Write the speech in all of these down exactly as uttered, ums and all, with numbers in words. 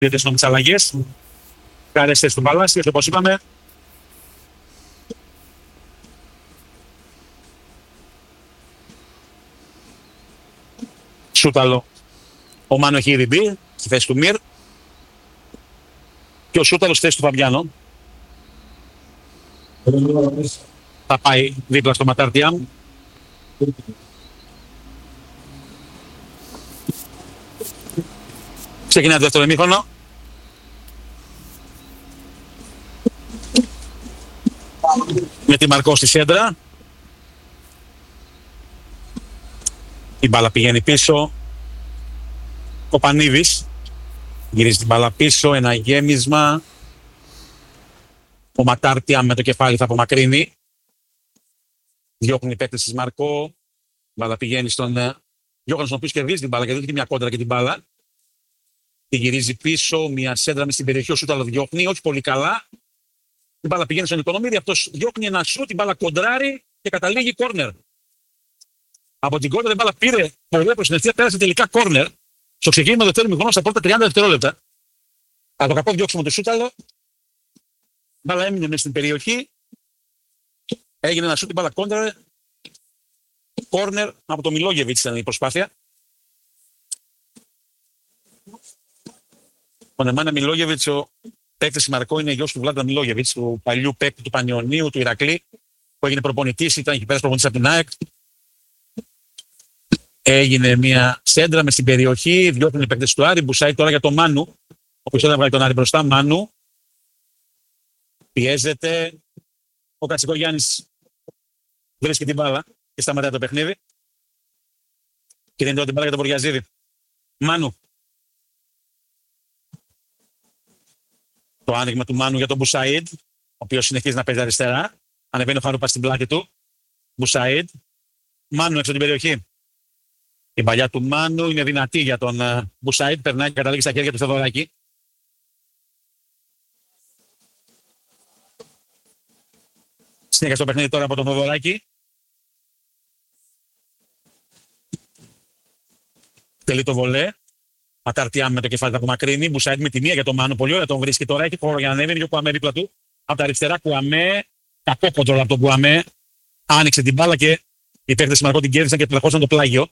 δείτε στις αλλαγές. Κάρες θέση του Παλάσιος, όπως είπαμε. Σούταλο. Ο Μάνο έχει ήδη μπει στη θέση του Μυρ. Και ο Σούταλος στη θέση του Φαβιάνο. Θα πάει δίπλα στο Ματάρτιαμ. Ξεκινάει το δεύτερο ημίχρονο. Με τη Μαρκό στη σέντρα. Η μπάλα πηγαίνει πίσω. Ο Πανίδης γυρίζει την μπάλα πίσω. Ένα γέμισμα. Ο Ματάρτια με το κεφάλι θα απομακρύνει. Διώχνει οι παίκτες της Μαρκό. Η μπάλα πηγαίνει στον Γιώχανσον, ο οποίος κερδίζει την μπάλα και δίνει μια κόντρα και την μπάλα. Τη γυρίζει πίσω. Μια σέντρα με στην περιοχή. Ο Σούταλο διώχνει. Όχι πολύ καλά. Η μπάλα πηγαίνει στον Οικονομίδη. Αυτός διώχνει ένα σούτ. Η μπάλα κοντράρει και καταλήγει κόρνερ. Από την κόρνερ η μπάλα πήρε πολύ προσυνευτία. Πέρασε τελικά κόρνερ. Στο ξεκίνημα του δεύτερου μηχρόνου στα πρώτα τριάντα δευτερόλεπτα. Αλλά το κακό διώξιμο του Σούταλο. Η μπάλα έμεινε μέσα στην περιοχή. Έγινε ένα σούτ. Η μπάλα κόντραρε. Κόρνερ από το Μιλόγεβιτς ήταν η προσπάθεια. Ο Νεμάνα Μιλόγεβιτς, ο παίκτης Μαρκό, είναι γιος του Βλάντα Μιλόγεβιτς, του παλιού παίκτη του Πανιωνίου, του Ηρακλή, που έγινε προπονητής, ήταν εκεί πέρα προπονητής από την ΑΕΚ. Έγινε μια σέντρα με στην περιοχή, διώχνουν οι παίκτες του Άρη. Μπουσάι τώρα για τον Μάνου, ο οποίος δεν βγάλει τον Άρη μπροστά. Μάνου πιέζεται. Ο Κατσικογιάννης βρίσκει την μπάλα και σταματάει το παιχνίδι. Και δίνει τώρα την μπάλα για τον Βοριαζίδη. Μάνου. Το άνοιγμα του Μάνου για τον Μπουσαΐντ, ο οποίος συνεχίζει να παίζει αριστερά. Ανεβαίνει ο Χαρούπας στην πλάτη του. Μπουσαΐντ. Μάνου έξω την περιοχή. Η παλιά του Μάνου είναι δυνατή για τον Μπουσαΐντ. Περνάει και καταλήγει στα χέρια του Θεοδωράκη. Συνέχεια στο παιχνίδι τώρα από τον Θεοδωράκη. Τελεί το βολέ. Ματαρτιάμ με το κεφάλι θα απομακρύνει. Μπουσάιτ με τη μία για τον Μάνο. Πολύ ωραία τον βρίσκει τώρα. Έχει χώρο για να ανέβει. Είναι ο Κουαμέ δίπλα του. Από τα αριστερά Κουαμέ. Κακό κοντρόλ από τον Κουαμέ. Άνοιξε την μπάλα και οι παίκτες της Μαρκό την κέρδισαν και πλεχώσαν το πλάγιο.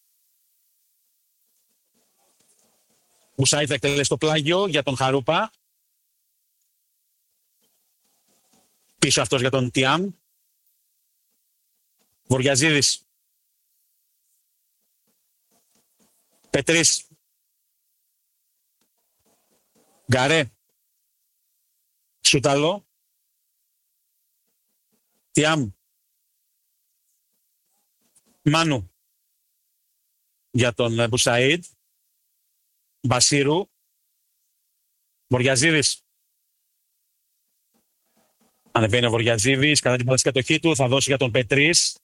Μπουσάιτ θα εκτελέσει το πλάγιο για τον Χαρούπα. Πίσω αυτός για τον Τιάμ. Βοριαζίδης. Πετρής. Γκαρέ. Σούταλο. Τιάμ. Μάνου. Για τον Μπουσαΐντ. Μπασίρου. Βοριαζίδης. Ανεβαίνει ο Βοριαζίδης, κατά την παλαιστική κατοχή του, θα δώσει για τον Πετρής.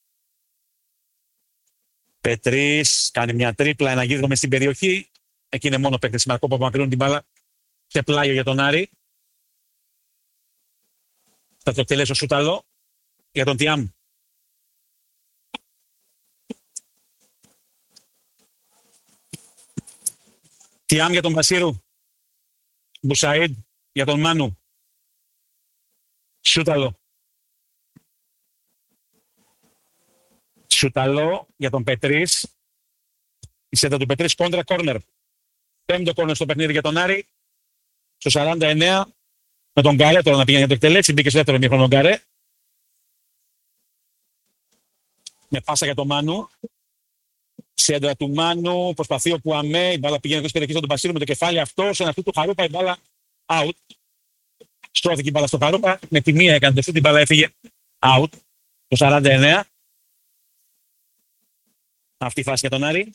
Πετρής κάνει μια τρίπλα, ένα γύρισμα μες στην περιοχή. Εκεί είναι μόνο παίκτης Μαρκό που απομακρύνουν την μπάλα σε πλάγιο για τον Άρη. Θα το εκτελέσει ο Σούταλο για τον Τιάμ. Τιάμ για τον Μπασίρου. Μπουσαΐντ για τον Μάνου. Σούταλο. Σούταλο για τον Πετρής. Η σέντα του Πετρής κόντρα κόρνερ. Πέμπτο κόρνερ στο παιχνίδι για τον Άρη. Στο σαράντα εννέα με τον Γκαρέ τώρα να πήγαινε για το εκτελέξει. Μπήκε στο δεύτερο ημίχρονο ο Γκαρέ. Με πάσα για τον Μάνου. Σέντρα του Μάνου. Προσπαθεί ο Κουαμέ. Η μπάλα πηγαίνει στην περιοχή στον Πασίρου με το κεφάλι αυτό. Σε αυτού του Χαρούπα η μπάλα out. Στρώθηκε η μπάλα στο Χαρούπα. Με τη μία έκανε το την μπάλα έφυγε out. Το σαράντα εννέα. Αυτή η φάση για τον Άρη.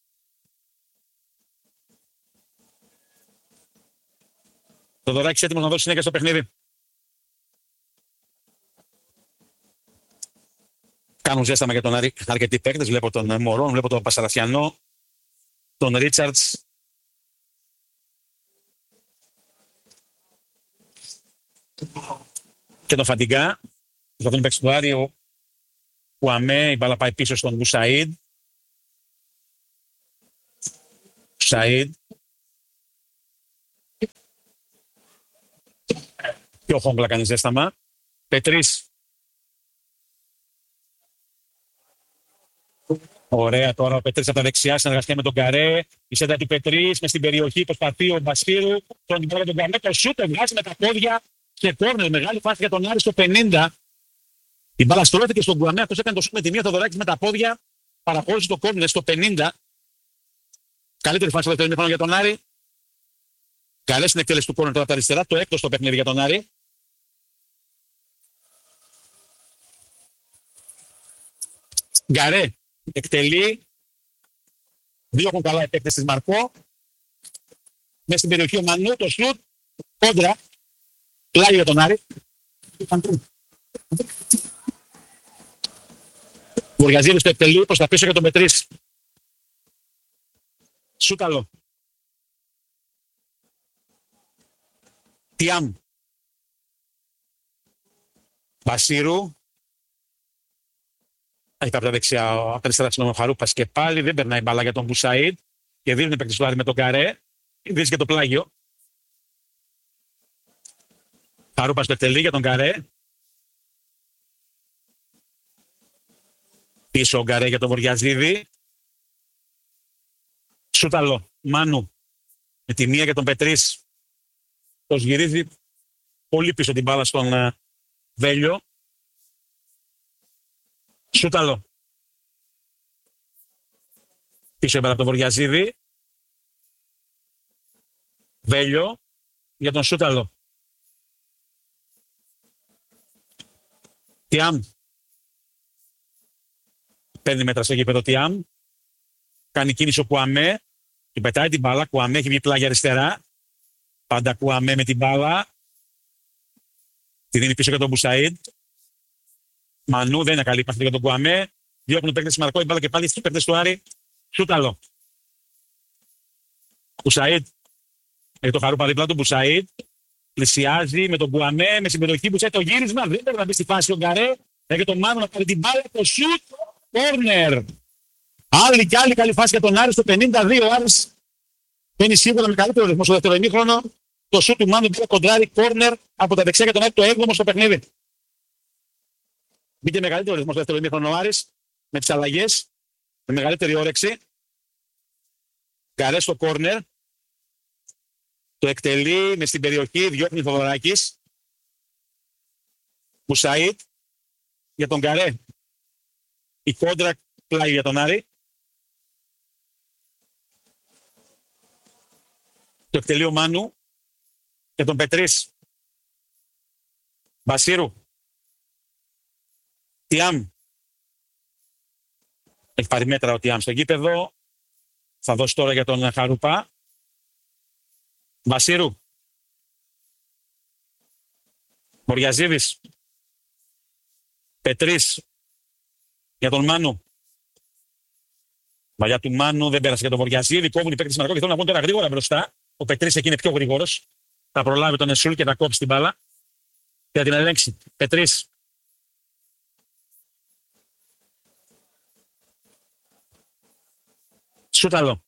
Το Δωράκης έτοιμος να δώσει συνέχεια στο παιχνίδι. Κάνουν ζέσταμα για τον Άρη αρκετοί παίκτες. Βλέπω τον Μωρόν, βλέπω τον Πασαραφιανό, τον Ρίτσαρτς. Και τον Φαντιγκά. Προσπαθούν παίξει του Άρη. Ο Κουαμέ, η μπάλα πάει πίσω στον Μπουσαΐντ. Μπουσαΐντ. Πιο χόμπλα κάνει ζέσταμα. Πετρής. Ωραία, τώρα ο Πετρής από τα δεξιά συνεργαστεί με τον Καρέ. Η σέντα του Πετρής με στην περιοχή προσπαθεί ο Μπασίρου. Τον μπορεί τον Καρέ. Το σούτ βγάζει με τα πόδια σε κόρνερ. Μεγάλη φάση για τον Άρη στο πενήντα. Η μπάλα στρώθηκε στον Γκουαμέ. Αυτός έκανε το σούτ με τη μία. Θοδωράκης με τα πόδια. Παραχώρησε το κόρνερ στο πενήντα. Καλύτερη φάση στο δεύτερο ημίχρονο για τον Άρη. Καλές στην εκτέλεση του κόρνερ τώρα από τα αριστερά. Το έκτο στο παιχνίδι για τον Άρη. Γκαρέ εκτελεί. Δύο έχουν καλά επέκταση της Μαρκό. Μέσα στην περιοχή ο Μανού, το σουτ. Κόντρα. Πλάγι για τον Άρη. Βουργιαζίδης το εκτελεί προς τα πίσω για τον Πετρής. Σούταλο. Τιάμ. Μπασίρου. Έχει από τα δεξιά, από τα αριστερά ο Χαρούπας και πάλι δεν περνάει μπάλα για τον Μπουσαΐντ και δίνει παίκτη στο Άρη με τον Καρέ. Δίνει και το πλάγιο. Χαρούπας το εκτελεί για τον Καρέ. Πίσω ο Γκαρέ για τον Βορειαζίδη. Σούταλο, Μάνου. Με τη μία για τον Πετρής. Το γυρίζει πολύ πίσω την μπάλα στον uh, Βέλιο. Σούταλο. Πίσω έμπαρα από τον Βορειαζίδη. Βέλιο για τον Σούταλο. Τιάμ. Παίρνει μέτρα στο γήπεδο Τιάμ. Κάνει κίνηση ο Κουαμέ. Του πετάει την μπάλα. Κουαμέ έχει βγει πλάγια αριστερά. Πάντα Κουαμέ με την μπάλα. Τη δίνει πίσω για τον Μπουσαΐντ. Μανού δεν είναι καλή πάθη για τον Κουαμέ. Διώχνουν παίκτες Μαρκό. Η μπάλα και πάλι στους παίκτες του Άρη. Σούταλο. Μπουσαΐντ. Έχει το Χαρούπα δίπλα του. Μπουσαΐντ. Πλησιάζει με τον Κουαμέ. Με συμπεριοχή που το γύρισμα. Δεν πρέπει να μπει στη φάση ο Γκαρέ. Έχει τον Μάνου να πάρει την μπάλα. Το σουτ. Κόρνερ. Άλλη και άλλη καλή φάση για τον Άρη στο πενήντα δύο. Ο Άρης μπαίνει σίγουρα με καλύτερο ρυθμό στο δεύτερο ημίχρονο. Το σουτ του Μάνου πήρε κοντράρι κόρνερ από τα δεξιά για τον Άρη το έβδομο στο παιχνίδι. Μπήκε μεγαλύτερο ρυθμό στο δεύτερο ημίχρονο ο Άρης με τις αλλαγές. Με μεγαλύτερη όρεξη. Καρέ στο κόρνερ. Το εκτελεί με στην περιοχή. Διώχνει ο Θοδωράκης. Μπουσαΐντ για τον Καρέ. Η κόντρα πλάγι για τον Άρη. Το εκτελεί ο Μάνου και τον Πετρής. Μπασίρου. Τιάμ. Έχει πάρει μέτρα ο Τιάμ στο γήπεδο. Θα δώσει τώρα για τον Χαρουπά. Μπασίρου. Βορειαζίδης. Πετρής. Για τον Μάνου. Βαλιά του Μάνου δεν πέρασε για τον Βορειαζίδη. Κόβουν οι παίκτες Μαρκό και θέλουν να βγουν τώρα γρήγορα μπροστά. Ο Πετρής εκεί είναι πιο γρήγορος. Θα προλάβει τον Εσούλ και θα κόψει την μπάλα. Και θα την ελέγξει. Πετρής. Σούταλο.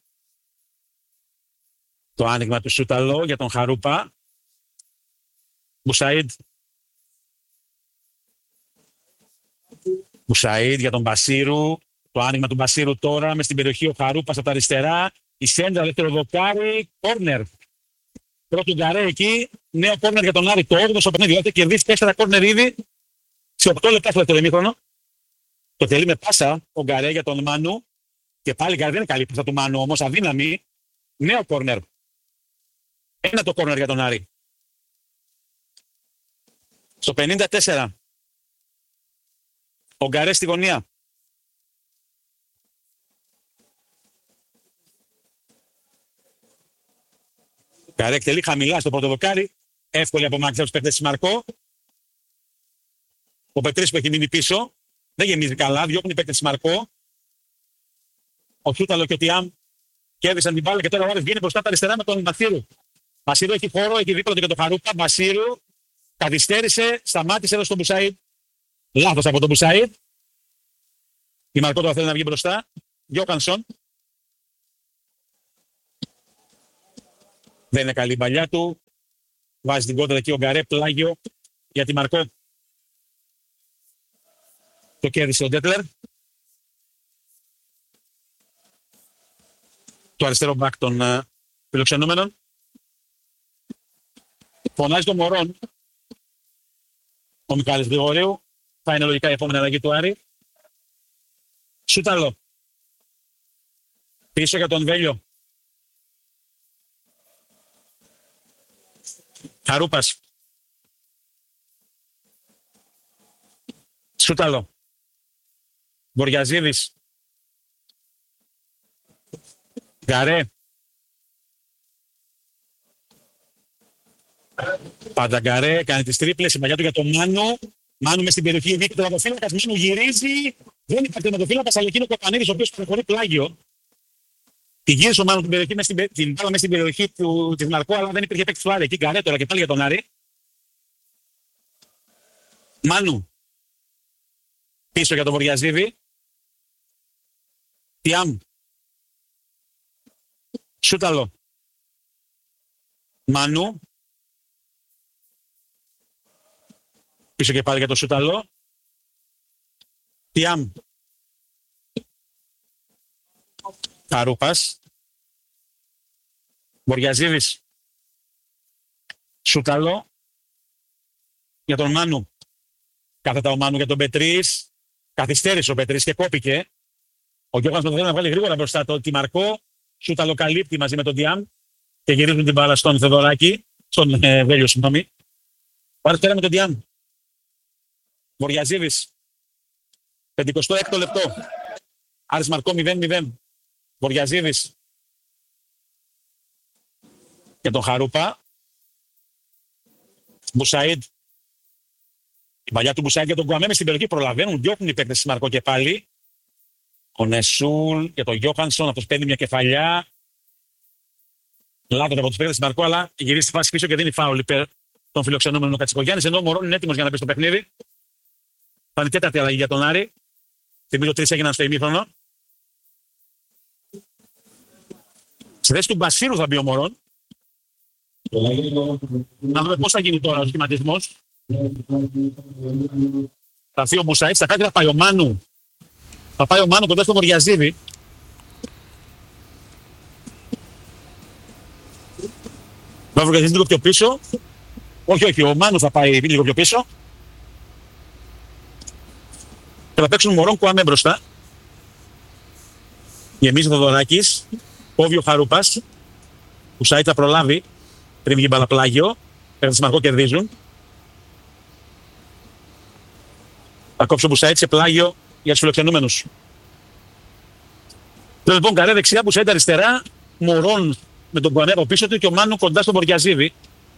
Το άνοιγμα του Σούταλο για τον Χαρούπα. Μπουσαΐντ. Μπουσαΐντ για τον Μπασίρου. Το άνοιγμα του Μπασίρου τώρα με στην περιοχή ο Χαρούπας από τα αριστερά. Η σέντρα δεύτερο δοκάρι. Κόρνερ. Πρώτο Γκαρέ εκεί. Νέο κόρνερ για τον Άρη. Το όγδοο στο παιχνίδι. Έχει κερδίσει τέσσερα κόρνερ ήδη. Σε οκτώ λεπτά στο δεύτερο ημίχρονο. Το τελεί με πάσα ο Γκαρέ για τον Μάνου. Και πάλι Γκαρέ δεν είναι καλή πάσα του Μάνου όμως. Αδύναμη. Νέο κόρνερ. Ένα το κόρνερ για τον Άρη. Στο πενήντα τέσσερα. Ο Γκαρέ στη γωνία. Γκαρέ εκτελεί χαμηλά στο πρώτο δοκάρι. Εύκολη απομάκρυνση από τους παίκτες της Μαρκό. Ο Πετρής που έχει μείνει πίσω. Δεν γεμίζει καλά. Διώχνουν οι παίκτες της Μαρκό. Ο Σούταλο και ο Τιάμ κέρδισαν την μπάλα και τώρα ο Άρης βγαίνει μπροστά τα αριστερά με τον Μπασίρου. Μπασίρου έχει χώρο, έχει δίπλα του και τον Χαρούπα. Μπασίρου καθυστέρησε, σταμάτησε εδώ στον Μπουσαΐντ. Λάθος από τον Μπουσαΐντ. Η Μαρκό τώρα θέλει να βγει μπροστά. Γιώχανσον. Δεν είναι καλή η παλιά του. Βάζει την κόντρα εκεί ο Γκαρέ, πλάγιο. για τη Μαρκό. Το κέρδισε ο Ντέτλερ. Το αριστερό μπακ των uh, φιλοξενούμενων. Φωνάζει τον Μωρόν. Ο Μιχάλης Γρηγορίου. Θα είναι λογικά η επόμενη αλλαγή του Άρη. Σούταλο. Πίσω για τον Βέλιο. Χαρούπας. Σούταλο. Μποριαζίδης. Γκαρέ. Πάντα Γκαρέ. Κάνει τις τρίπλες. Η μαγιά του για τον Μάνο. Μάνο μες στην περιοχή. Βγήκε το τερματοφύλακας. Μάνο γυρίζει. Δεν υπάρχει τερματοφύλακας. Αλλά εκείνο ο Κοπανίδης, ο οποίος προχωρεί πλάγιο. Τη γύρισε ο Μάνο την περιοχή, μες στην, την μπάλα μέσα στην περιοχή του, της Μαρκό, αλλά δεν υπήρχε παίκτη του Άρη. Εκεί Γκαρέ τώρα και πάλι για τον Άρη. Μάνου. Πίσω για τον Βοριαζίδη. Τιάμ. Σούταλο. Μάνου. Πίσω και πάλι για τον Σούταλο. Τιάμ. Χαρούπας. Μποριαζίδης. Σούταλο. Για τον Μάνου. Κάθετα ο Μάνου για τον Πετρίς. Καθυστέρησε ο Πετρίς και κόπηκε. Ο Γιώργας με το θέλει να βγάλει γρήγορα μπροστά το Τιμαρκό. Σούταλο καλύπτει μαζί με τον Διάμ. Και γυρίζουν την μπάλα στον Θεδωράκη. Στον ε, Βέλιο, συγγνώμη. Πάρε τώρα με τον Διάμ. Μποριαζίδης. πενηκοστό έκτο λεπτό. Άρης Μαρκό μηδέν μηδέν. Βοριαζίδης για τον Χαρούπα. Μπουσαΐντ. Η παλιά του Μπουσαΐντ για τον Γκουαμέ μες στην περιοχή προλαβαίνουν, διώχνουν οι παίκτες της Μαρκό και πάλι. Ο Νεσούλ για τον Γιώχανσον, αυτός παίρνει μια κεφαλιά. Λάθος από τους παίκτες της Μαρκό, αλλά γυρίζει στη φάση πίσω και δίνει φάουλ υπέρ των φιλοξενούμενων ο Κατσικογιάννης, ενώ ο Μωρόν είναι έτοιμος για να μπει στο παιχνίδι. Θα είναι τέταρτη αλλαγή για τον Άρη. Θυμίζω τρεις έγιναν στο ημίχρονο. Στη θέση του Μπασίρου θα μπει ο Μωρόν. Να δούμε πώς θα γίνει τώρα ο σχηματισμός. Θα έρθει ο Μπουσαΐτ, στα κάτω θα πάει ο Μάνου. Θα πάει ο Μάνου κοντά στο Βοριαζίδη. Θα ο Βοριαζίδη λίγο πιο πίσω. Όχι, όχι, ο Μάνου θα πάει λίγο πιο πίσω. Και θα παίξουν Μωρόν Κουαμέ μπροστά. Γεμίζει ο Θοδωράκης. Κόβει ο Χαρούπας. Μπουσαΐτ θα προλάβει. Πριν βγει μπαλαπλάγιο. Παίρνει Μαρκό κερδίζουν. Θα κόψει ο Μπουσαΐτ σε πλάγιο για τους φιλοξενούμενους. Τώρα λοιπόν Γκαρέ δεξιά, Μπουσαΐτ αριστερά. Μωρόν με τον Κουαμέ από πίσω του και ο Μάνου κοντά στον Βοριαζίδη.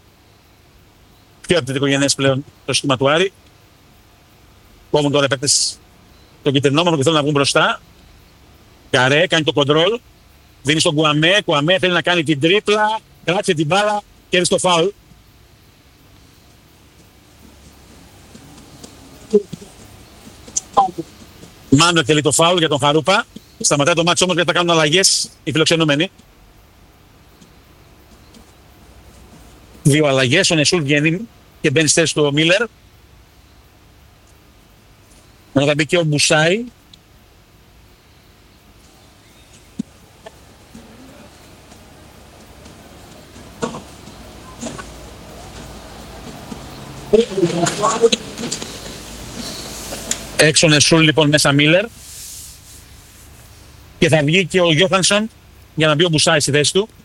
Πιο επιθετικογενές πλέον το σύστημα του Άρη. Κόβουν τώρα οι παίκτες τον κυτρινόμανο και θέλουν να βγουν μπροστά. Γκαρέ κάνει το κοντρόλ. Δίνει στον Κουαμέ. Κουαμέ θέλει να κάνει την τρίπλα. Κράτησε την μπάλα. Κέρδισε το φάουλ. Μάνο εκτελεί το φάουλ για τον Χαρούπα. Σταματάει το μάτσο όμως γιατί θα κάνουν αλλαγές οι φιλοξενούμενοι. Δύο αλλαγές. Ο Νεσούλ βγαίνει και μπαίνει στη θέση του Μίλλερ. Ενώ θα μπει και ο Μπουσάι. Έξω Νεσούλ λοιπόν, μέσα Μίλλερ. Και θα βγει και ο Γιώχανσον για να μπει ο Μπουσάι στη θέση του.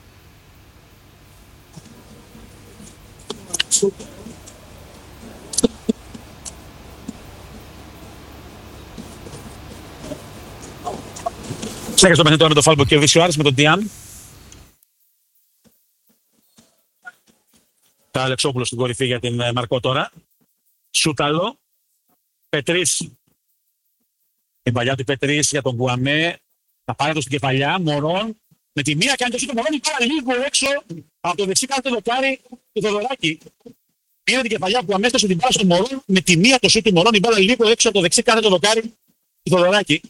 Συνέχεια στο παιχνίδι τώρα με το φάλμπο και ο Βυσιοάρης με τον Τιάν. Τα Αλεξόπουλο στην κορυφή για την Μαρκό τώρα. Σούταλο. Πετρίς. Η παλιά του Πετρίς για τον Γκουαμέ. Θα πάρει το στην κεφαλιά. Μωρόν. Με τη μία κάνει το σούτο Μωρόν. Πάρα λίγο έξω από το δεξί κάτω δοκάρι του Θοδωράκη. Πήρε την κεφαλιά που αμέστασε την μπάλα στον Μωρόν. Με τη μία το σούτο Μωρόν. Η μπάλα λίγο έξω από το δεξί κάτω δοκάρι του Θοδωράκη.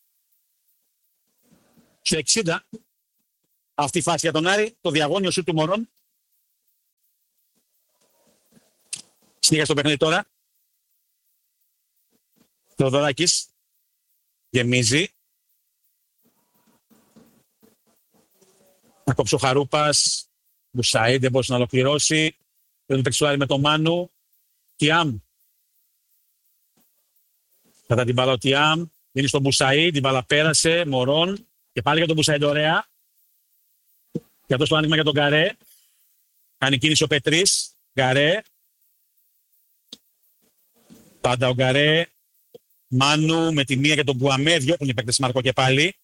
Στο εξήντα. Αυτή η φάση για τον Άρη. Το διαγώνιο σούτο του Μωρόν. Συνέχεια στο παιχνίδι τώρα. Θεοδωράκης. Γεμίζει. Να κόψει ο Χαρούπας. Μπουσαΐντ δεν μπορούσε να ολοκληρώσει. Τον Πεξουάρη με τον Μάνου. Τιάμ. Κατά την μπάλα ο Τιάμ. Δίνει στον Μπουσαΐντ. Την μπάλα πέρασε. Μωρόν. Και πάλι για τον Μπουσαΐντ ωραία. Και αυτό το άνοιγμα για τον Γκαρέ. Κάνει κίνηση ο Πετρής. Γκαρέ. Πάντα ο Γκαρέ. Μάνου με τη μία για τον Μπουαμέ. Διώχνει οι παίκτες Μαρκό και πάλι.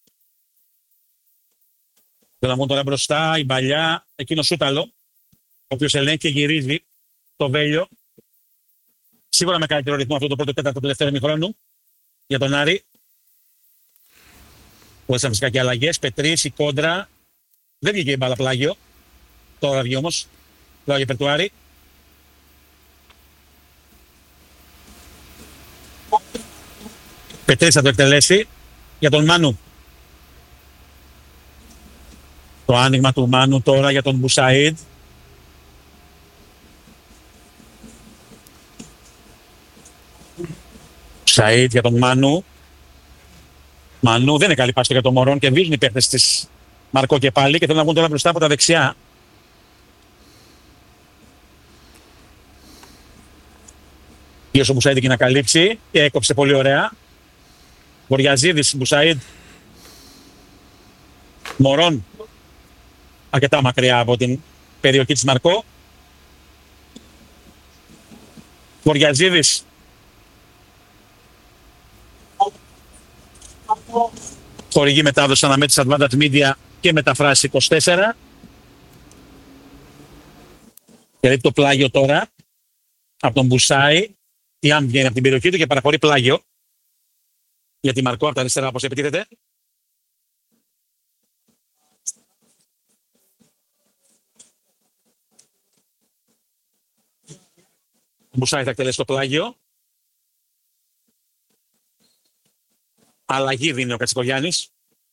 Τον αμβούν τώρα μπροστά. Η Μπαλιά. Εκείνο Σούταλο. Ο οποίος ελέγχει και γυρίζει το Βέλιο. Σίγουρα με καλύτερο ρυθμό αυτό το πρώτο τέταρτο του δεύτερου ημιχρόνου. Για τον Άρη. Μπορούσαν φυσικά και αλλαγές. Πετρής, η κόντρα. Δεν βγήκε η μπάλα πλάγιο. Τώρα βγει όμως. Πλάγιο υπέρ του Άρη. Πετρής θα το εκτελέσει. Για τον Μάνου. Το άνοιγμα του Μάνου τώρα για τον Μπουσαΐντ. Μπουσαΐντ για τον Μάνου. Μανού δεν είναι καλή πάση για τον Μωρόν και βρίσκουν οι παίχτες της Μαρκό και πάλι και θέλουν να βγουν τώρα μπροστά από τα δεξιά. Πήγε ο Μπουσαΐντ και να καλύψει και έκοψε πολύ ωραία. Βοριαζίδης, Μπουσαΐντ. Μωρόν. Αρκετά μακριά από την περιοχή της Μαρκό. Βοριαζίδης. Χορηγή μετάδοση αναμέτρηση Advantage Media και μεταφράση είκοσι τέσσερα. Και το πλάγιο τώρα από τον Μπουσάη. Η Άμ βγαίνει από την περιοχή του και παραχωρεί πλάγιο. Για τη Μαρκό από τα αριστερά όπως επιτίθεται. Ο Μπουσάη θα εκτελέσει το πλάγιο. Αλλαγή δίνει ο Κατσικογιάννης.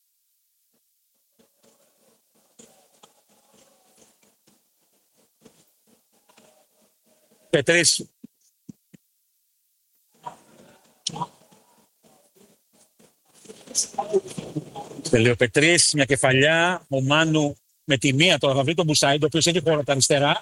Πετρής. Τελείω Πετρής, μια κεφαλιά. Ο Μάνου με τη μία τώρα θα βρει τον Μπουσάιντ, ο οποίος έχει χώρο από τα αριστερά.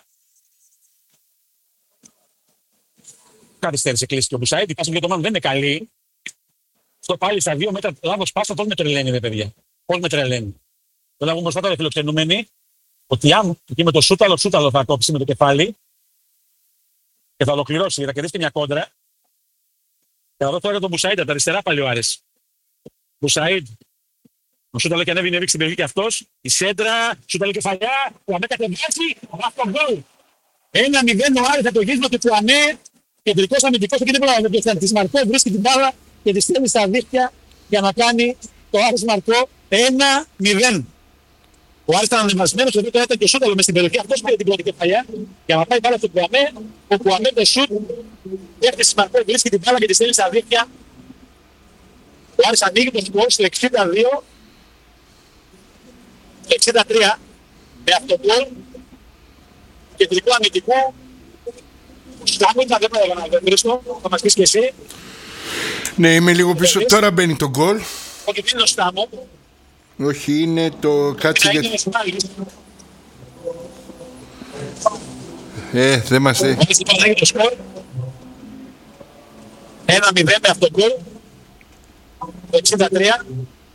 Καθυστέρησε κλείσει και ο Μπουσάιντ. Η πάση για τον Μάνου δεν είναι καλή. Στο πάλι στα δύο μέτρα λάθος πάσα, πώς με τρελαίνει, ρε παιδιά. Πώς με τρελαίνει. Τώρα βγούμε μπροστά τώρα φιλοξενούμενοι. Ότι αν εκεί με το Σούταλο, Σούταλο θα κόψει με το κεφάλι και θα ολοκληρώσει, γιατί θα κερδίσει και μια κόντρα. Και θα δω τώρα για τον Μπουσαΐντ, τα αριστερά πάλι ο Άρης. Μπουσαΐντ. Ο Σούταλο και ανέβει, ρίξει την περιοχή και αυτός. Η σέντρα, Σούταλο κεφαλιά, που αμέ κατεβάζει, αυτό γκολ. Ένα μηδέν ο Άρης θα το γύρισμα του Πουανέ. Κεντρικός αμυντικός, εκεί δεν μπορεί να τη Μαρκό, βρίσκει την μπάλα και τη στέλνει στα δίχτυα για να κάνει το Άρης Μαρκό ένα μηδέν. Ο Άρης ήταν ανεβασμένος, εδώ τώρα ήταν και ο Σούταλο μες στην περιοχή. Αυτός πήρε την πρώτη κεφαλιά για να πάει μπάλα στο Πουαμέ. Ο Πουαμέ με σούτ, έρχεται στη Μαρκό, βρίσκει την μπάλα και τη στέλνει στα δίχτυα. Ο Άρης ανοίγει το σκορ στο εξήντα δύο εξήντα τρία με αυτογκόλ κεντρικού αμυντικού. Στάμινα, δεν πρέπει να βρίσκω, θα μας πεις και εσύ. Ναι, είμαι λίγο πίσω, τώρα μπαίνει το γκολ. Όχι, δεν είναι ο Στάμο. Όχι, είναι το κάτσε για... Ε, δεν μας λέει. Έχεις την παραγωγή το σκορ. ένα μηδέν με αυτογκόλ. Το εξήντα τρία.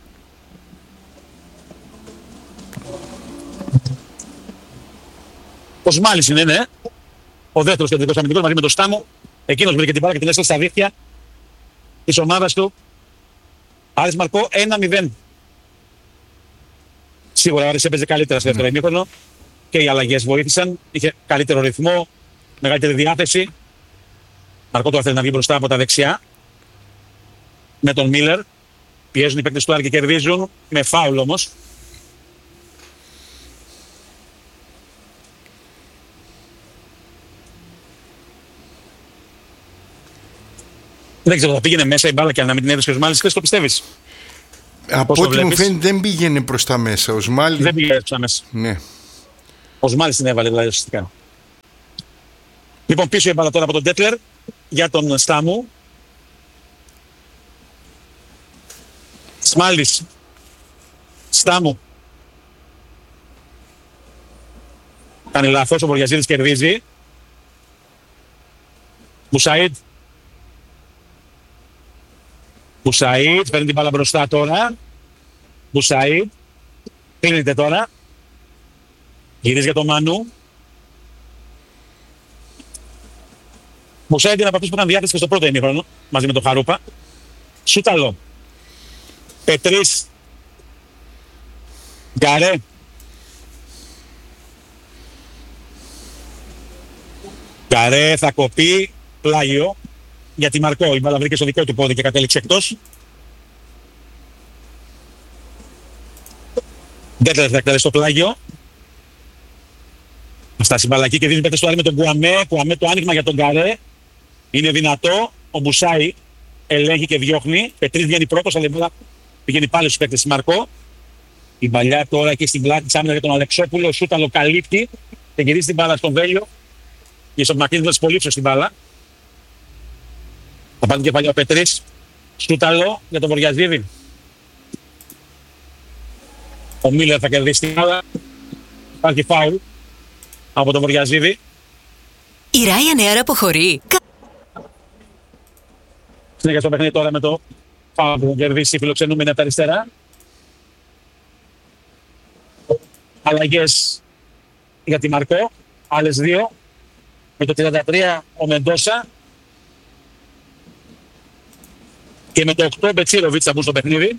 Ο Σμάλης είναι, ναι. Ο δεύτερος κεντρικός αμυντικός μαζί με τον Στάμο. Εκείνος βρήκε την μπάλα και την έστειλε στα δίχτυα της ομάδας του. Άρης Μαρκό ένα μηδέν. Σίγουρα ο Άρης έπαιζε καλύτερα στο δεύτερο ημίχρονο και οι αλλαγές βοήθησαν. Είχε καλύτερο ρυθμό, μεγαλύτερη διάθεση. Μαρκό τώρα θέλει να βγει μπροστά από τα δεξιά. Με τον Μίλλερ. Πιέζουν οι παίκτες του Άρη και κερδίζουν. Με φάουλ όμως. Δεν ξέρω, θα πήγαινε μέσα η μπάλα και να μην την έδωσε ο Σμάλης. Χθες το πιστεύεις? Από ό,τι μου φαίνεται δεν πήγαινε προς τα μέσα. Ο Σμάλης... Δεν πήγαινε προς τα μέσα. Ναι. Ο Σμάλης την έβαλε δηλαδή ουσιαστικά. Λοιπόν, πίσω η μπάλα τώρα από τον Ντέτλερ για τον Στάμου. Σμάλης. Στάμου. Κάνει λάθος, ο Βοριαζίδης κερδίζει. Μπουσαΐντ. Μπουσαΐντ, παίρνει την μπάλα μπροστά τώρα. Μπουσαΐντ. Κλείνεται τώρα. Γυρίζει για τον Μανού. Μπουσαΐντ είναι από αυτούς που ήταν διάθεση και στο πρώτο ημίχρονο, μαζί με τον Χαρούπα. Σούταλο. Πετρίς. Γκαρέ. Γκαρέ θα κοπεί. Πλάγιο. Γιατί Μαρκό. Η μπάλα βρήκε στο δικό του πόδι και κατέληξε εκτός. Ντέτλερ θα εκτελέσει το πλάγιο. Φτάσει μπαλακή και δίνει πέτρες στο άλλο με τον Κουαμέ. Κουαμέ το άνοιγμα για τον Γκαρέ. Είναι δυνατό. Ο Μπουσάι ελέγχει και διώχνει. Πετρίς βγαίνει πρώτος, αλλά η μπάλα πηγαίνει πάλι στους παίκτες Μαρκό. Η παλιά τώρα εκεί στην πλάτη της άμυνας για τον Αλεξόπουλο. Ο Σούταλο καλύπτει και γυρίζει την μπάλα στον Βέλιο. Και στο Μακρύδης πολύ ύψος στην μπάλα. Θα πάρει και παλιά ο Πετρίς. Σούταλο για τον Βοριαζίδη. Ο Μίλερ θα κερδίσει την μπάλα. Υπάρχει φάουλ από τον Βοριαζίδη. Η Ryanair αποχωρεί. Συνέχεια στο παιχνίδι τώρα με το φάουλ που κερδίσει η φιλοξενούμενη από τα αριστερά. Αλλαγές για τη Μαρκό. Άλλες δύο. Με το τριάντα τρία ο Μεντόσα. Και με το οκτώ ο Μπετσίροβιτς θα μπουν στο παιχνίδι.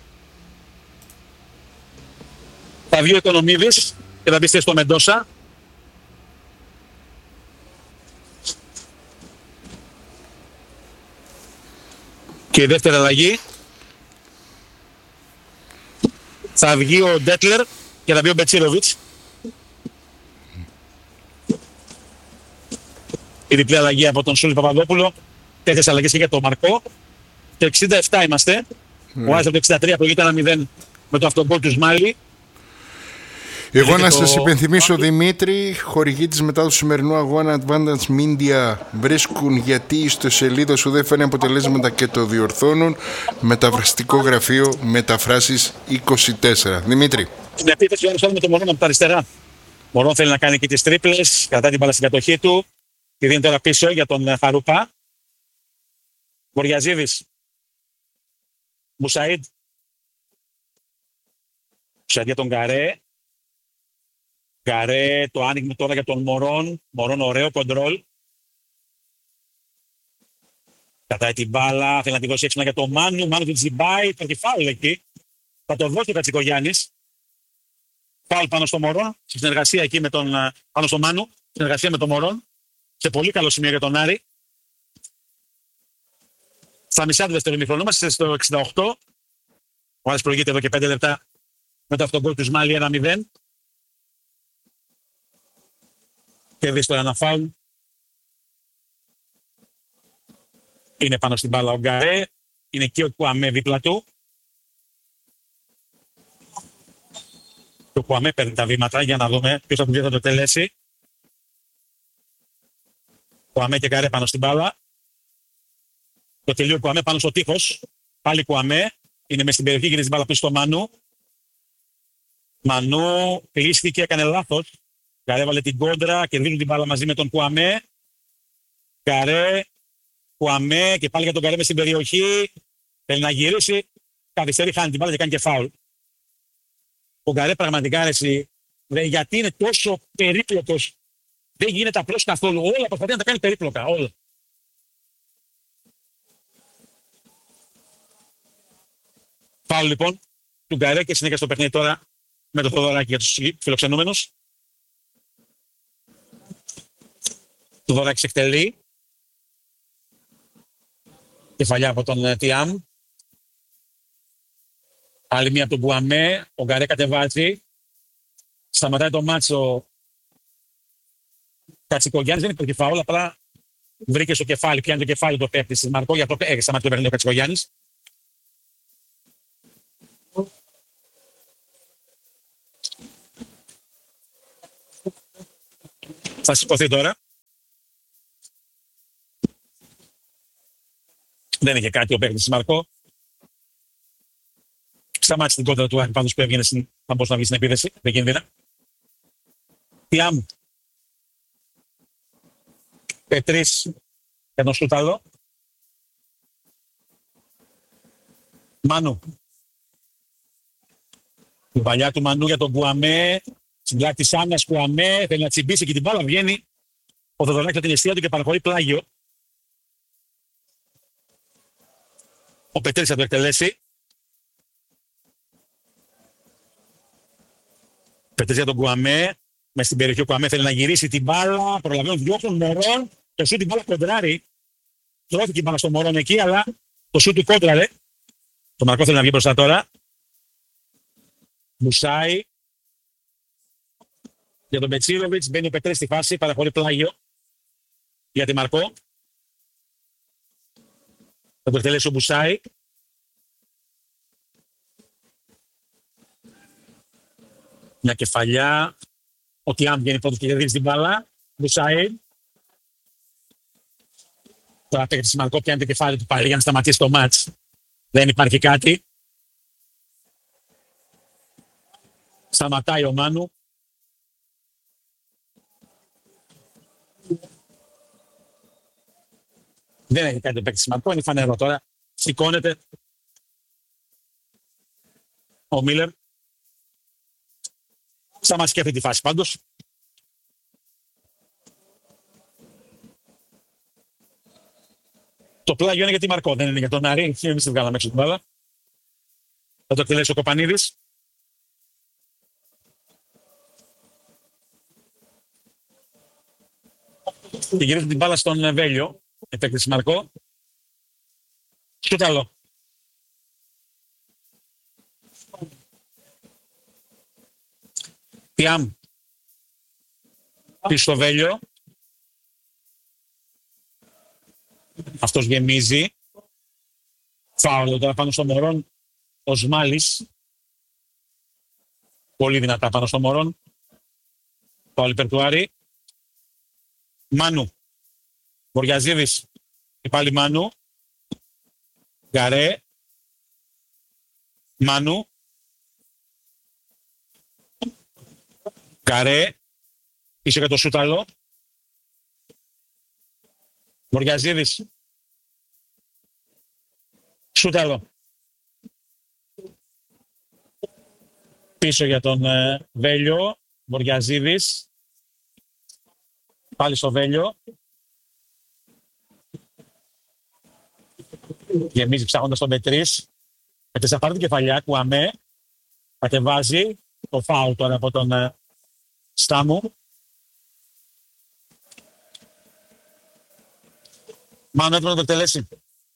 Θα βγει ο Οικονομίδης και θα μπει στη στο Μεντόσα. Και η δεύτερη αλλαγή θα βγει ο Ντέτλερ και θα βγει ο Μπετσίροβιτς. Η διπλή αλλαγή από τον Σούλη Παπαδόπουλο. Τέτοιες αλλαγές και για τον Μαρκό. Το εξήντα επτά είμαστε. Mm. Ο Άζα το εξήντα τρία προηγείται ένα μηδέν με το αυτογκόλ του Σμάλι. Εγώ να το... σας υπενθυμίσω, Δημήτρη, χορηγοί της μετά του σημερινού αγώνα Advantage Media βρίσκουν γιατί η ιστοσελίδα σου δεν φέρνει αποτελέσματα και το διορθώνουν. Μεταφραστικό γραφείο Μεταφράσεις είκοσι τέσσερα. Δημήτρη. Στην επίθεση ο με τον Μωρόν από τα αριστερά. Μωρόν θέλει να κάνει και τις τρίπλες, κρατάει την μπάλα στην κατοχή του. Τη δίνει τώρα πίσω για τον Χαρούπα. Βοριαζίδης. Μπουσαΐντ. Μπουσαΐντ για τον Γκαρέ. Γκαρέ, το άνοιγμα τώρα για τον Μωρόν. Μωρόν ωραίο κοντρόλ. Κατάει την μπάλα, θέλει να τη δώσει έξυπνα για τον Μάνου. Μάνου την τσιμπάει, υπάρχει φάουλ εκεί. Θα το δώσει ο Κατσικογιάννης. Φάουλ πάνω στο Μωρόν. Στη συνεργασία εκεί με τον, πάνω στο Μάνου. Συνεργασία με τον Μωρόν. Σε πολύ καλό σημείο για τον Άρη. Στα μισά του δεύτερου ημιχρονού είμαστε στο εξήντα οκτώ. Ο Άρης προηγείται εδώ και πέντε λεπτά μετά αυτόν τον γκολ του Σμάλι ένα μηδέν. Κερδίσει τώρα ένα φάουλ. Είναι πάνω στην μπάλα ο Γκαρέ. Είναι και ο Κουαμέ δίπλα του. Και ο Κουαμέ παίρνει τα βήματα για να δούμε ποιος από τους δύο θα το τελέσει. Κουαμέ και Γκαρέ πάνω στην μπάλα. Το τελείω Κουαμέ πάνω στο τείχος. Πάλι Κουαμέ. Είναι μες στην περιοχή, γυρίζει την μπάλα πίσω στο Μανού. Μανού κλείστηκε, έκανε λάθος. Γκαρέ έβαλε την κόντρα και δίνουν την μπάλα μαζί με τον Κουαμέ. Γκαρέ, Κουαμέ και πάλι για τον Γκαρέ μες στην περιοχή. Θέλει να γυρίσει. Καθυστερεί, χάνει την μπάλα και κάνει και φάουλ. Ο Γκαρέ πραγματικά αρέσει. Γιατί είναι τόσο περίπλοκος. Δεν γίνεται απλώς καθόλου. Όλα προσπαθεί να τα κάνει περίπλοκα. Όλα. Φάουλ λοιπόν του Γκαρέ και συνέχεια στο παιχνίδι τώρα με το Θοδωράκι για τους φιλοξενούμενους. Το Θοδωράκης εκτελεί. Κεφαλιά από τον Τιάμ. Άλλη μία από τον Μπουαμέ. Ο Γκαρέ κατεβάζει. Σταματάει το μάτσο. Κατσικογιάννης δεν υπάρχει φάουλ, απλά βρήκε στο κεφάλι, πιάνει το κεφάλι το παίκτη της Μαρκό, για αυτό έχει σταματήσει το παιχνίδι ο Κατσικογιάννης. Θα σηκωθεί τώρα. Δεν είχε κάτι ο παίκτης Μαρκό. Σταμάτησε την κόντρα του Άρη πάντως που έβγαινε στην, θα μπορούσε να βγει στην επίθεση. Δεν κίνδυνα. Τιάμ. Πετρής για τον Σούταλο. Μάνου. Η παλιά του Μανού για τον Κουαμέ. Στην πλάτη της άμυνας Κουαμέ. Θέλει να τσιμπήσει και την μπάλα βγαίνει. Ο Θοδωράκης από την αιστεία του και παραχωρεί πλάγιο. Ο Πετρής θα το εκτελέσει. Πετρής για τον Κουαμέ. Μες στην περιοχή ο Κουαμέ θέλει να γυρίσει την μπάλα. Προλαβαίνουν διώχνουν Μωρόν. Το σούτ την μπάλα κοντράρει. Τρώθηκε η μπάλα στο Μωρόν εκεί, αλλά το σούτ του κόντραρε. Το Μαρκό θέλει να βγει μπροστά τώρα. Μουσάι. Για τον Μπετσίροβιτς μπαίνει ο Πετρής στη φάση. Παραχωρεί πλάγιο. Για τη Μαρκό. Θα το εκτελέσει ο Μπουσάι. Μια κεφαλιά. Ο Τιάμ βγαίνει πρώτος και κερδίζει την μπάλα. Μπουσάι. Τώρα παίρνει τη Μαρκό, πιάνει το κεφάλι του πάλι για να σταματήσει το μάτς. Δεν υπάρχει κάτι. Σταματάει ο Μάνου. Δεν έχει κάτι το παίκτη Μαρκό, είναι φανερό τώρα. Σηκώνεται ο Μίλλερ. Σταμάτησε και αυτή τη φάση πάντως. Το πλάγιο είναι για τη Μαρκό, δεν είναι για τον Άρη. Εμείς τη βγάλαμε έξω την μπάλα. Θα το εκτελέσει ο Κοπανίδης. Και γυρίζει την μπάλα στον Βέλιο. Επέκτηση Μαρκό. Σούταλο. Τιάμ. Πίσω στο Βέλιο. Αυτός γεμίζει. Φάουλο τώρα πάνω στο Μωρόν. Ο Σμάλης. Πολύ δυνατά πάνω στο Μωρόν. Φάουλ υπέρ του Άρη. Μάνου. Μποριαζίδης. Και πάλι Μάνου. Γκαρέ. Μάνου. Γκαρέ. Πίσω για το Σούταλο. Μποριαζίδης. Σούταλο. Πίσω για τον ε, Βέλιο. Μποριαζίδης. Πάλι στο Βέλιο. Γεμίζει ψάχνοντας τον Πετρής. Με θα πάρει την κεφαλιά. Κουαμέ. Κατεβάζει. Το φάουλ τώρα από τον ε, Στάμου. Μάνου έτοιμο να το εκτελέσει.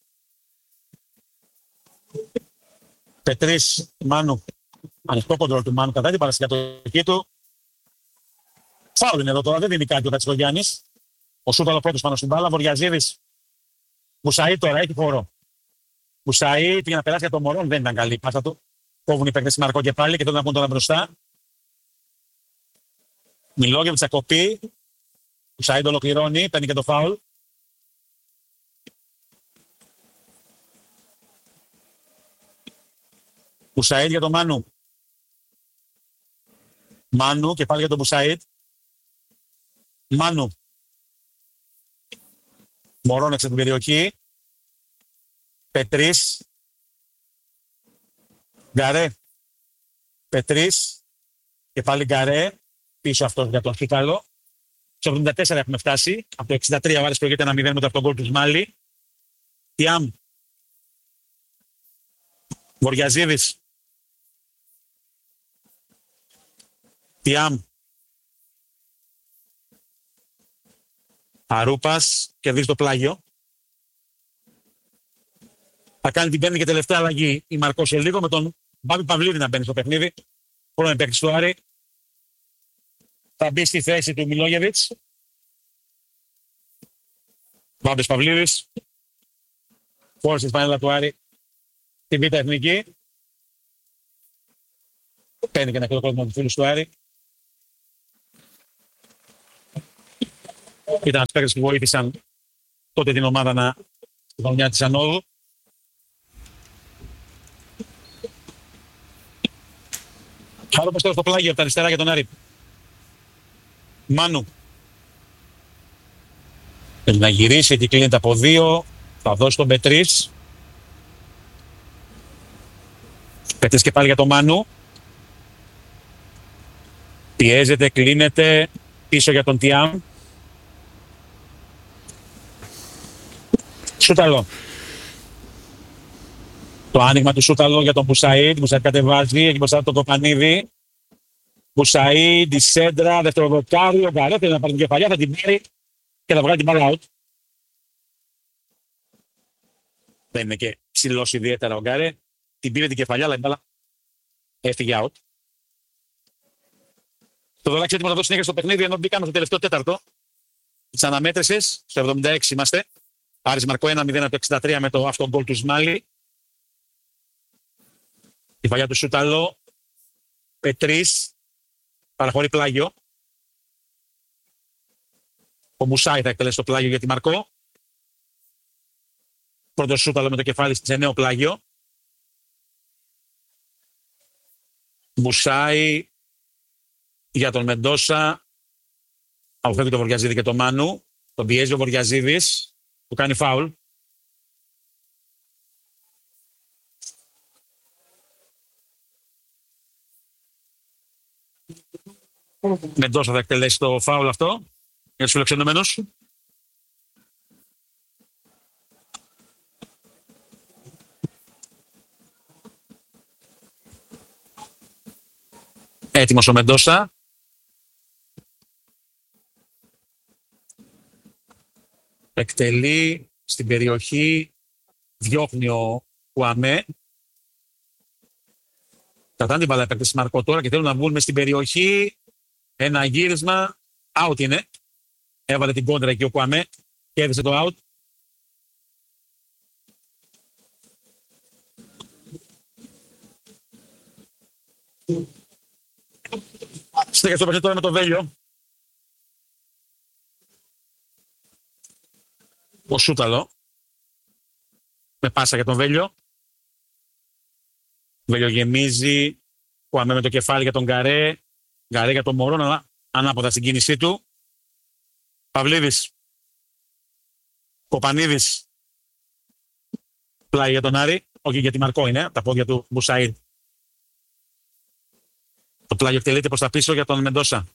Πετρής, Μάνου. Ανοιχτό κοντρόλ του Μάνου κατά την παρασκευή του. Φάουλ είναι εδώ τώρα, δεν δίνει κάτι ο Κατσικογιάννης. Ο Σούταλο πρώτος πάνω στην μπάλα. Βοριαζίδης. Μουσαΐ τώρα έχει χώρο. Μουσαΐ πήγε να περάσει για τον Μωρόν, δεν ήταν καλή η πάσα του. Κόβουν οι παίκτες Μαρκό και πάλι και τότε να πούν τώρα μπροστά. Μιλόγεβιτς θα κοπεί. Μουσαΐ το ολοκληρώνει, παίρνει και το φάουλ. Μπουσαΐτ για τον Μάνου. Μάνου και πάλι για τον Μπουσαΐτ. Μάνου. Μωρώνεξε την περιοχή. Πετρής. Γκαρέ. Πετρής. Και πάλι Γκαρέ. Πίσω αυτός για τον Σούταλο. Στο εβδομήντα τέσσερα έχουμε φτάσει. Από το εξήντα τρία ο Άρης προηγείται ένα μηδέν με το αυτόν γκολ του Σμάλη. Τιάμ. Βοριαζίδης. Τιάμ. Αρούπας. Κερδίζει το πλάγιο. Θα κάνει την πέμπτη και τελευταία αλλαγή η Μαρκό σε λίγο με τον Μπάμπη Παυλίδη να μπαίνει στο παιχνίδι. Πρώην παίκτης του Άρη. Θα μπει στη θέση του Μιλόγεβιτς. Μπάμπης Παυλίδης. Φόρησε τη φανέλα του Άρη στην Β' Εθνική. Παίρνει και ένα κλειδό κόσμο του φίλου του Άρη. Ήταν ένας παίκτες που βοήθησαν τότε την ομάδα να στη χρονιά της ανόδου. Πάρω πως τώρα στο πλάγιο από τα αριστερά για τον Άρη. Μάνου. Θέλει να γυρίσει, εκεί κλείνεται από δύο. Θα δώσει τον Πετρίς. Πετρίς και πάλι για τον Μάνου. Πιέζεται, κλείνεται. Πίσω για τον Τιάμ. Σούταλο. Το άνοιγμα του Σούταλο για τον Μπουσαΐντ. Μπουσαΐντ κατεβάζει, έχει μπροστά τον Κοπανίδη. Μπουσαΐντ, η σέντρα, δευτεροδοκάρι. Ο Γκαρέ θέλει να πάρει την κεφαλιά, θα την πάρει και θα βγάλει την μπάλα out. Δεν είναι και ψηλός ιδιαίτερα ο Γκαρέ. Την πήρε την κεφαλιά, αλλά η μπάλα έφυγε out. Το Δωράκη έτοιμο να δώσει συνέχεια στο παιχνίδι, ενώ μπήκαμε στο τελευταίο τέταρτο της αναμέτρησης. Στο εβδομήντα έξι είμαστε. Άρης Μαρκό ένα μηδέν από το εξήντα τρία με το αυτό γκολ του Σμάλι. Η φαγιά του Σούταλο. Πετρίς. Παραχωρεί πλάγιο. Ο Μουσάι θα εκτελέσει το πλάγιο για τη Μαρκό. Πρώτο Σούταλο με το κεφάλι σε νέο πλάγιο. Μουσάι για τον Μεντόσα. Αποφεύγει το Βοριαζίδη και το Μάνου. Τον πιέζει ο Βοριαζίδης. Του κάνει φάουλ. Μεντόσα θα εκτελέσει το φάουλ αυτό για τους φιλοξενούμενους. Έτοιμος ο Μεντόσα. Εκτελεί στην περιοχή, διώχνει ο Κουαμέ. Κρατάνε την μπάλα επέκταση Μαρκό τώρα και θέλουν να βγουν μες στην περιοχή. Ένα γύρισμα, out είναι. Έβαλε την κόντρα εκεί ο Κουαμέ και έδειξε το out. Στέκεται στο παιχνίδι τώρα με το Βέλιο. Ο Σούταλο. Με πάσα για τον Βέλιο. Βέλιο γεμίζει. Κουαμέ με το κεφάλι για τον Γκαρέ. Γκαρέ για τον Μωρόν, αλλά ανάποδα στην κίνησή του. Παυλίδης. Κοπανίδης. Πλάι για τον Άρη. Όχι, για τη Μαρκό είναι. Τα πόδια του Μπουσαΐντ. Το πλάγιο εκτελείται προς τα πίσω για τον Μεντόσα.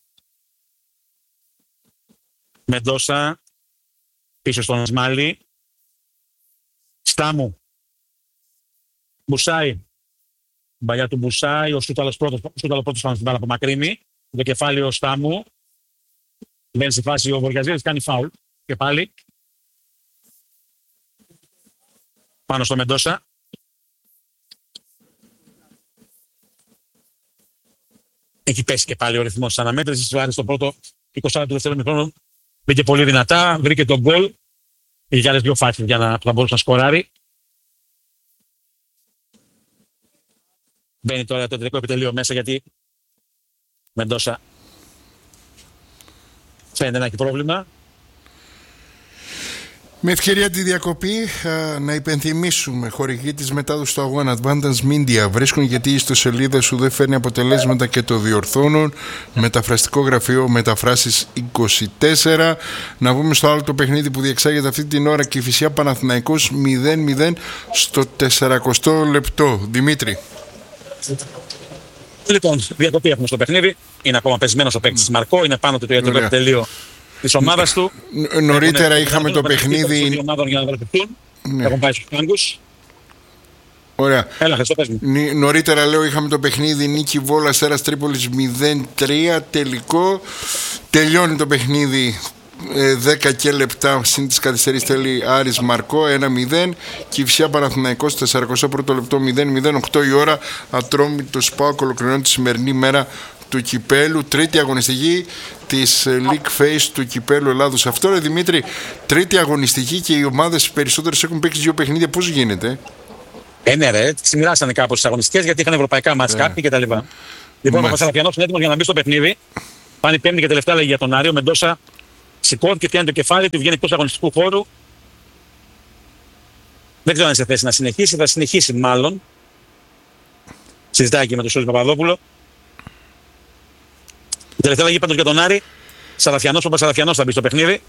Μεντόσα. Πίσω στον Σμάλι. Στάμου. Μπουσάι. Μπαλιά του Μπουσάι. Ο Σούταλος πρώτος, Σούταλο πρώτος πάνω στην μπάλα από μακρύνει. Το κεφάλι ο Στάμου. Μπαίνει στη φάση ο Βοριαζίδης, κάνει φάουλ. Και πάλι. Πάνω στο Μεντόσα. Έχει πέσει και πάλι ο ρυθμός της αναμέτρησης. Άρης στο πρώτο είκοσι του δεύτερου ημιχρόνου μπήκε πολύ δυνατά, βρήκε τον γκολ. Είχε άλλες δύο φάσεις για να, να μπορούσε να σκοράρει. Μπαίνει τώρα το τελικό επιτελείο μέσα γιατί Μεντόσα φαίνεται να έχει πρόβλημα. Με ευκαιρία τη διακοπή, α, να υπενθυμίσουμε, χορηγοί της μετάδοσης του αγώνα Advantage Media βρίσκουν γιατί η ιστοσελίδα σου δεν φέρνει αποτελέσματα και το διορθώνουν. Μεταφραστικό γραφείο Μεταφράσεις είκοσι τέσσερα. Να βγούμε στο άλλο το παιχνίδι που διεξάγεται αυτή την ώρα, Κηφισιά Παναθηναϊκός μηδέν μηδέν στο σαρανταοστό λεπτό. Δημήτρη. Λοιπόν, διακοπή έχουμε στο παιχνίδι. Είναι ακόμα πεσμένος ο παίκτης Μαρκό, είναι πάνω του το ιατρικό επιτελείο της ομάδας του. Νωρίτερα είχαμε το παιχνίδι. Ναι. Έχουν πάει στους πάγκους. Ωραία. Έλα, Χριστό, πες μου. Νωρίτερα λέω είχαμε το παιχνίδι Νίκη Βόλα Αστέρας Τρίπολης μηδέν τρία τελικό. Τελειώνει το παιχνίδι δέκα και λεπτά συν τις καθυστερήσεις τέλει Άρης Μαρκό ένα μηδέν. Κηφισιά Παναθηναϊκός σαράντα πρώτο λεπτό μηδέν μηδέν. οκτώ η ώρα Ατρόμητο ΣΠΑΟΚ ολοκληρώνει τη σημερινή μέρα του κυπέλου, τρίτη αγωνιστική της League Phase του κυπέλου Ελλάδος. Αυτό ρε Δημήτρη, τρίτη αγωνιστική και οι ομάδες περισσότερες έχουν παίξει δύο παιχνίδια. Πώς γίνεται? Ε, ναι, ρε, συμμοιράσανε κάπως τις αγωνιστικές γιατί είχαν ευρωπαϊκά μάτς κάποιοι κτλ. Λοιπόν, ο Παπασαραπιανός είναι έτοιμος για να μπει στο παιχνίδι. Πάνε πέμπτη και τελευταία λέγει για τον Άριο. Μεντόσα σηκώθηκε, πιάνει το κεφάλι του, βγαίνει εκτός αγωνιστικού χώρου. Δεν ξέρω αν είναι σε θέση να συνεχίσει, θα συνεχίσει μάλλον. Συζητάει και με τον Σόλη Παπαδόπουλο. Τελευταία αλλαγή πάντως για τον Άρη. Σαραφιανός, ο Παπασαραφιανός θα μπει στο παιχνίδι.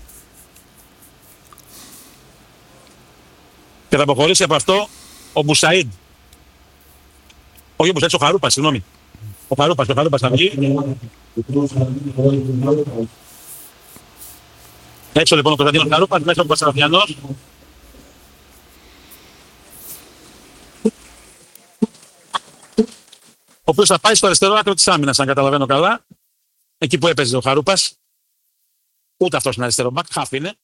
Και θα αποχωρήσει από αυτό ο Μπουσαΐντ. Όχι ο Μπουσαΐντ, ο Χαρούπας, συγγνώμη. Ο Χαρούπας, ο Χαρούπας θα βγει. Έξω λοιπόν ο Κωνσταντίνος Χαρούπας, μέσα ο Παπασαραφιανός. Ο οποίος θα πάει στο αριστερό άκρο της άμυνας, αν καταλαβαίνω καλά. Εκεί που έπαιζε ο Χαρούπας. Ούτε αυτός είναι αριστερό μπακ, χαφ είναι.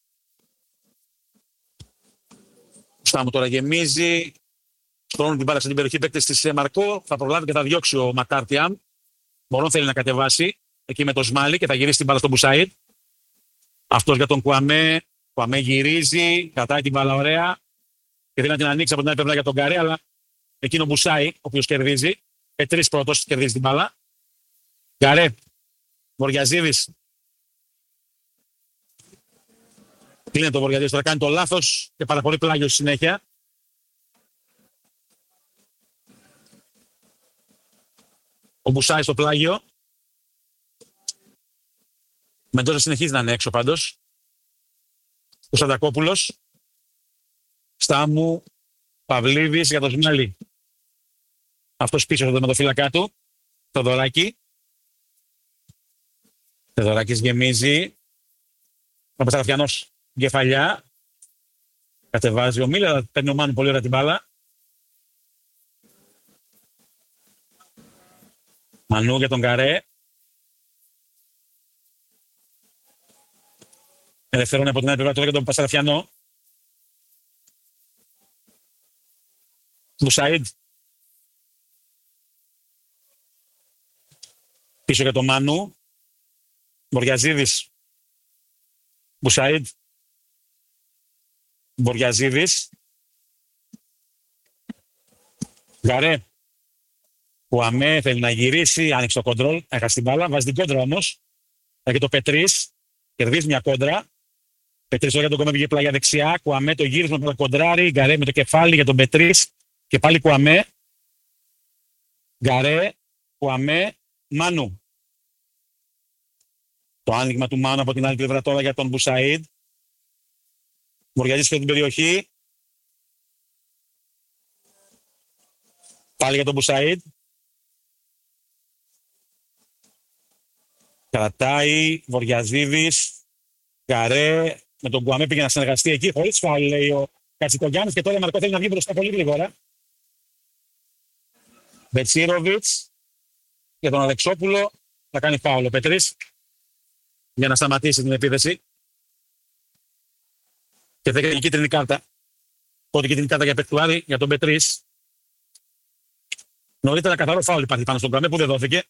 Στά μου τώρα γεμίζει. Στρώνουν την μπάλα στην περιοχή παίκτες της Μαρκό. Θα προλάβει και θα διώξει ο Μακάρτιαμ. Μπορόν θέλει να κατεβάσει εκεί με το Σμάλι και θα γυρίσει την μπάλα στον Μπουσαΐντ. Αυτός για τον Κουαμέ. Κουαμέ γυρίζει, κρατάει την μπάλα ωραία. Και θέλει να την ανοίξει από την άλλη πλευρά για τον Καρέ, αλλά εκείνο Μπουσάι, ο οποίος κερδίζει. Πετρής πρώτος κερδίζει την μπάλα. Καρέ. Βοριαζίδης. Κλείνει το Βοριαζίδης, τώρα κάνει το λάθος και παραπολεί πλάγιο στη συνέχεια. Ο Μπουσάι στο πλάγιο. Μεντόζα συνεχίζει να είναι έξω πάντως. Ο Σαντακόπουλος. Στάμου. Παυλίδης για το Σμάλι. Αυτός πίσω στο τερματοφύλακά του. Θοδωράκη. Θοδωράκης γεμίζει. Ο Παπασαραφιανός κεφαλιά. Κατεβάζει ο Μίλα, παίρνει ο Μάνου πολύ ωραία την μπάλα. Μανού για τον Καρέ. Ελευθερώνει από την άλλη πλευρά τώρα για τον Παπασαραφιανό. Μπουσαΐντ. Πίσω για τον Μάνου. Μποριαζίδης. Μπουσαΐντ. Μποριαζίδης. Γκαρέ. Κουαμέ θέλει να γυρίσει, άνοιξε το κοντρόλ, έχασε την μπάλα, βάζει την κόντρα όμως. Έχει το Πετρής, κερδίζει μια κόντρα. Πετρής τώρα για τον Κουαμέ πήγε πλάγια δεξιά. Κουαμέ το γύρισμα με το κοντράρι. Γκαρέ με το κεφάλι για τον Πετρής. Και πάλι Κουαμέ. Γκαρέ. Κουαμέ. Μάνου. Το άνοιγμα του Μάνου από την άλλη πλευρά τώρα για τον Μπουσαΐντ. Μοριαζής και την περιοχή. Πάλι για τον Μπουσαΐντ. Κρατάει. Βοριαζίδης. Γκαρέ. Με τον Κουαμέ πήγε να συνεργαστεί εκεί. Χωρίς φάουλ λέει ο Κατσικογιάννης. Και τώρα η Μαρκό θέλει να βγει μπροστά πολύ γρήγορα. Μπετσίροβιτς. Για τον Αλεξόπουλο. Θα κάνει φάουλ ο Πετρής. Για να σταματήσει την επίθεση. Και θα έχει κίτρινη κάρτα. Πρώτη κίτρινη κάρτα για Πετρουάρη, για τον Πετρής. Νωρίτερα καθαρό φάουλ υπάρχει πάνω στον Κουαμέ που δεν δόθηκε.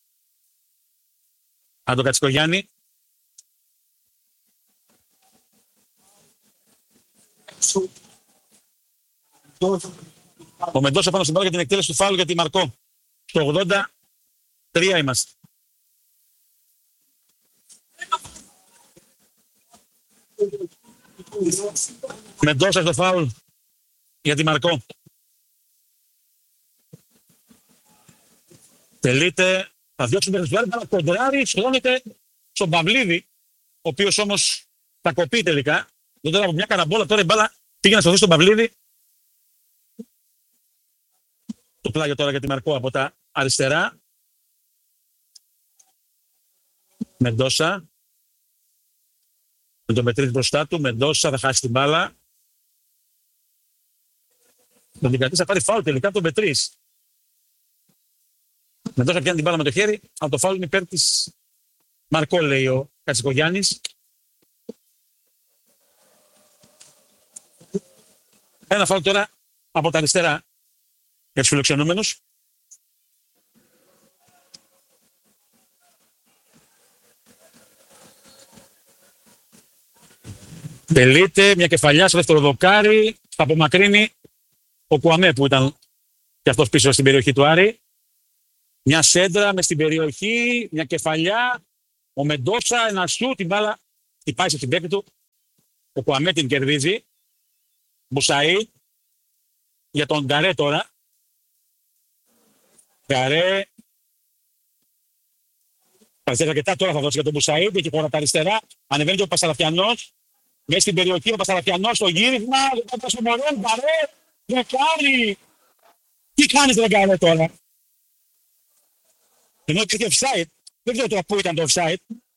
Αν τον Κατσικογιάννη. Ο Μεντόσα πάνω στην μπάλα για την εκτέλεση του φάουλ για τη Μαρκό. Στο ογδόντα τρία είμαστε. Μεντόσα στο φάουλ για τη Μαρκό. Τελείται. Θα διώξουν την Ρεσβουάρη, αλλά κοντράρι, σχεδόνεται στον Παυλίδη, ο οποίος όμως θα κοπεί τελικά. Δεν τώρα από μια καραμπόλα, τώρα η μπάλα πήγε να σωθεί στον Παυλίδη. Το πλάγιο τώρα για τη Μαρκό από τα αριστερά. Μεντόσα. Με τον Πετρίδη μπροστά του. Μεντόσα θα χάσει την μπάλα. Τον δικατής θα πάρει φάουλ τελικά από τον Πετρής. Μεντόσα πιάνει την μπάλα με το χέρι. Αλλά το φάουλ είναι υπέρ της Μαρκό, λέει ο Κατσικογιάννης. Ένα φάουλ τώρα από τα αριστερά για τους φιλοξενούμενους. Τελείται μια κεφαλιά στο δεύτερο δοκάρι. Θα απομακρύνει ο Κουαμέ που ήταν και αυτός πίσω στην περιοχή του Άρη. Μια σέντρα μες στην περιοχή, μια κεφαλιά. Ο Μεντόσα, ένα σου, την μπάλα χτυπάει στην παίκτη του. Ο Κουαμέ την κερδίζει. Μπουσαΐ για τον Γκαρέ τώρα. Γκαρέ. Παριστέρι αρκετά, τώρα θα δώσει για τον Μπουσαΐντ, εκεί χώρα τα αριστερά. Ανεβαίνει και ο Πασαραφιανός. Μέσα στην περιοχή ο Πασαραφιανός στο γύρισμα. Δεν θα πας ο Μωρόν, Γκαρέ. Δεκάρι. Τι κάνεις ρε Γκαρέ τώρα? Ενώ υπήρχε offside. Δεν ξέρω τώρα πού ήταν το offside.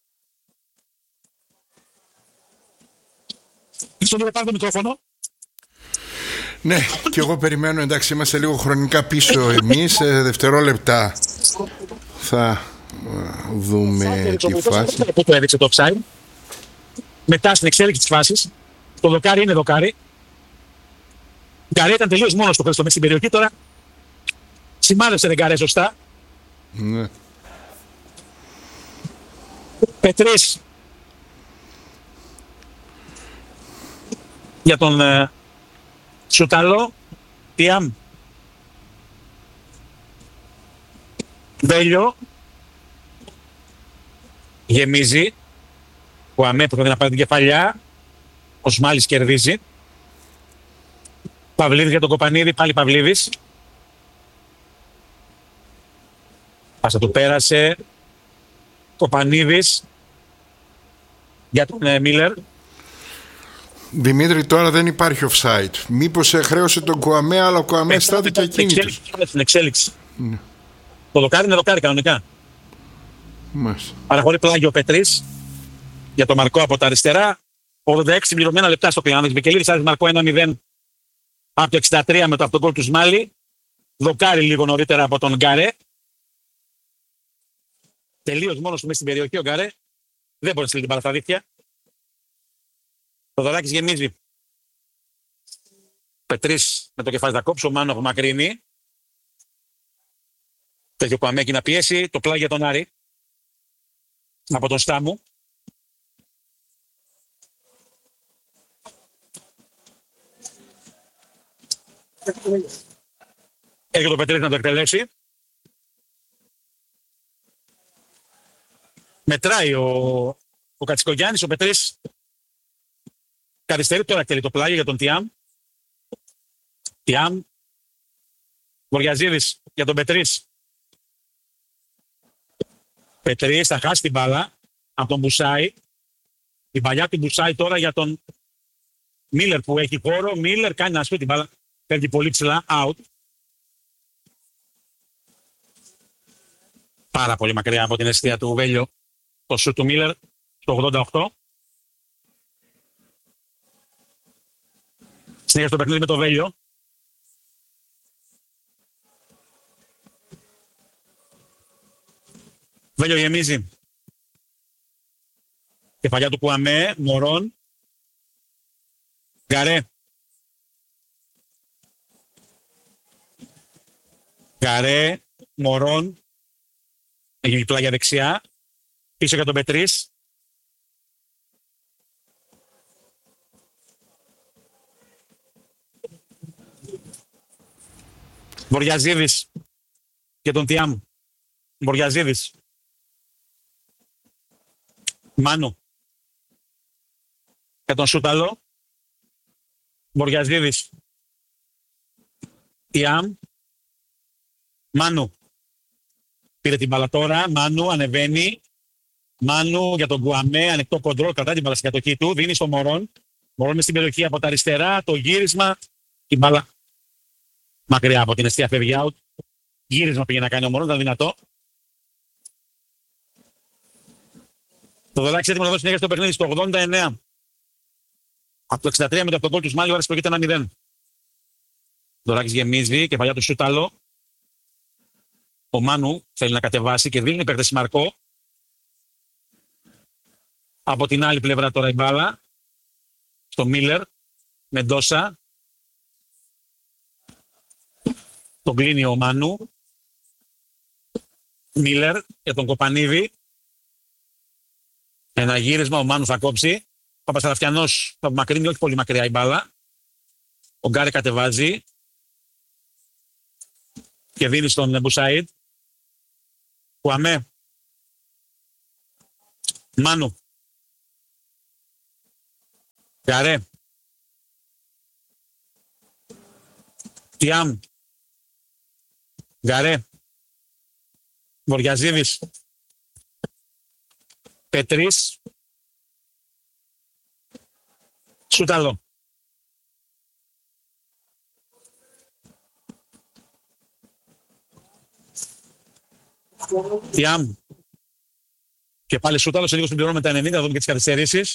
Στον δεν πάρει το μικρόφωνο. Ναι, και εγώ περιμένω, εντάξει, είμαστε λίγο χρονικά πίσω εμείς, ε, δευτερόλεπτα θα ε, δούμε τη φάση. Πού το έδειξε το offside. Μετά στην εξέλιξη της φάσης, το δοκάρι είναι δοκάρι. Γκαρέ ήταν τελείως μόνος του Χρήστο μέσα στην περιοχή, τώρα σημάδεψε τον Γκαρέ σωστά. Ναι. Πετρής για τον ε, Σουταλό. Τιάμ. Βέλιο. Γεμίζει. Ο Αμέ που να πάρει την κεφαλιά. Ο Σμάλης κερδίζει. Παυλίδης για τον Κοπανίδη. Πάλι Παυλίδης. Πάσα του πέρασε. Κοπανίδης για τον ε, Μίλλερ. Δημήτρη, τώρα δεν υπάρχει offside. Μήπως χρέωσε τον Κουαμέ, αλλά ο Κουαμέ στάθηκε ακίνητος. Στην εξέλιξη. Ναι. Το δοκάρι είναι δοκάρι κανονικά. Μάλιστα. Παραχωρεί πλάγιο ο Πετρής για τον Μαρκό από τα αριστερά. ογδόντα έξι πληρωμένα λεπτά στο κλειάνο. Μπεκελίδης άρχισε Μαρκό ένα μηδέν από το εξήντα τρία με το αυτογκόλ του Σμάλη. Δοκάρι λίγο νωρίτερα από τον Γκαρέ. Τελείως μόνος του μέσα στην περιοχή ο Γκαρέ. Δεν μπορεί να στείλει την παραθαδίθια. Το Δωράκης γεμίζει. Πετρής με το κεφάλι θα κόψει. Ο Μάνο απομακρύνει. Τέτοιο Κουαμέκι να πιέσει. Το πλάγι για τον Άρη. Από τον Στάμου. Έρχεται το Πετρής να το εκτελέσει. Μετράει ο, ο Κατσικογιάννης. Ο Πετρής καθυστερεί, τώρα εκτελεί το πλάγιο για τον Τιάμ. Τιάμ. Βοριαζίδης για τον Πετρής. Πετρής θα χάσει την μπάλα από τον Μπουσάη. Την παλιά την Μπουσάη τώρα για τον Μίλλερ που έχει χώρο. Μίλλερ κάνει να σπεί την μπάλα. Παίρνει πολύ ψηλά. Out. Πάρα πολύ μακριά από την αιστεία του Βέλιο. Το σουτ του Μίλλερ το ογδόντα οκτώ. Συνέχεια στο παιχνίδι με το Βέλιο. Βέλιο γεμίζει. Κεφαλιά του Κουαμέ, Μωρόν. Γκαρέ. Γκαρέ, Μωρόν. Έχει πλάγια δεξιά. Πίσω για τον Πετρής. Βοριαζίδης για τον Τιάμ. Βοριαζίδης. Μάνου. Για τον Σούταλο. Βοριαζίδης. Τιάμ. Μάνου. Πήρε την μπάλα τώρα. Μάνου ανεβαίνει. Μάνου για τον Γκουαμέ. Ανοιχτό κοντρόλ. Κρατάει την μπάλα στην κατοχή του. Δίνει στο Μωρόν. Μωρόν με στην περιοχή από τα αριστερά. Το γύρισμα. Η μπάλα μακριά από την αιστεία φεύγει out. Γύρισμα πήγε να κάνει ο Μωρόν. Ήταν δυνατό. Το Δωράκης έτοιμο να δώσει συνέχεια στο παιχνίδι στο ογδόντα εννέα. Από το εξήντα τρία με το αυτογκόλ του Σμάλη, ο Άρης προηγείται ένα μηδέν. Δωράκης γεμίζει, κεφαλιά του Σούταλο. Ο Μάνου θέλει να κατεβάσει και δίνει παίκτες Μαρκό. Από την άλλη πλευρά τώρα η μπάλα. Στο Μίλλερ. Μεντόσα. Τον κλείνει ο Μάνου. Μίλλερ για τον Κοπανίδη. Ένα γύρισμα, ο Μάνου θα κόψει. Ο Παπασταραφιανός θα μακρύνει, όχι πολύ μακριά η μπάλα. Ο Γκάρε κατεβάζει. Και δίνει στον Μπουσάιντ. Κουαμέ. Μάνου. Γκάρε. Τιάμ. Γκάρε. Βοριαζίδης. Πετρής. Σούταλο. Τιάμ. Και πάλι Σούταλο, σε λίγο συμπληρώνουμε τα ενενήντα, δούμε και τις καθυστερήσεις.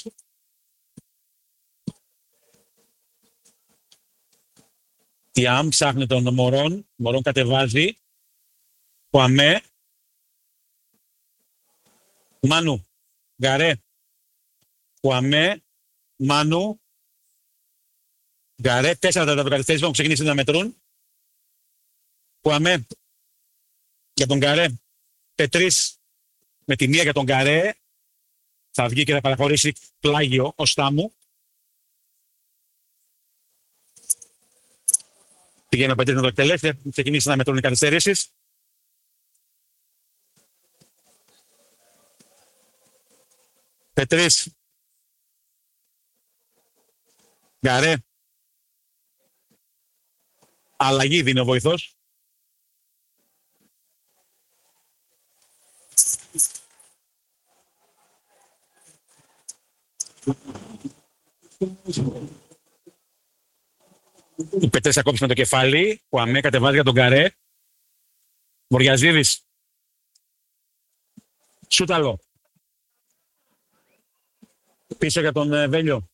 Τιάμ ψάχνει τον Μωρόν, Μωρόν κατεβάζει. Κουαμέ. Μάνου. Γκαρέ. Κουαμέ. Μάνου. Γκαρέ. Τέσσερα τα καθυστερήσεις που ξεκινήσει να μετρούν. Κουαμέ. Για τον Γκαρέ. Πετρής. Με τη μία για τον Γκαρέ. Θα βγει και θα παραχωρήσει πλάγιο ο Στάμου. Πηγαίνει ο Πετρής να το εκτελέσει. Θα ξεκινήσει να μετρούν οι καθυστερήσεις. Πετρής. Γκαρέ. Αλλαγή δίνει ο βοηθός. Ο Πετρής ακόψει με το κεφάλι. Ο Αμέ κατεβάζει για τον Γκαρέ. Βοριαζίδης. Σούταλο. Πίσω για τον ε, Βέλιο.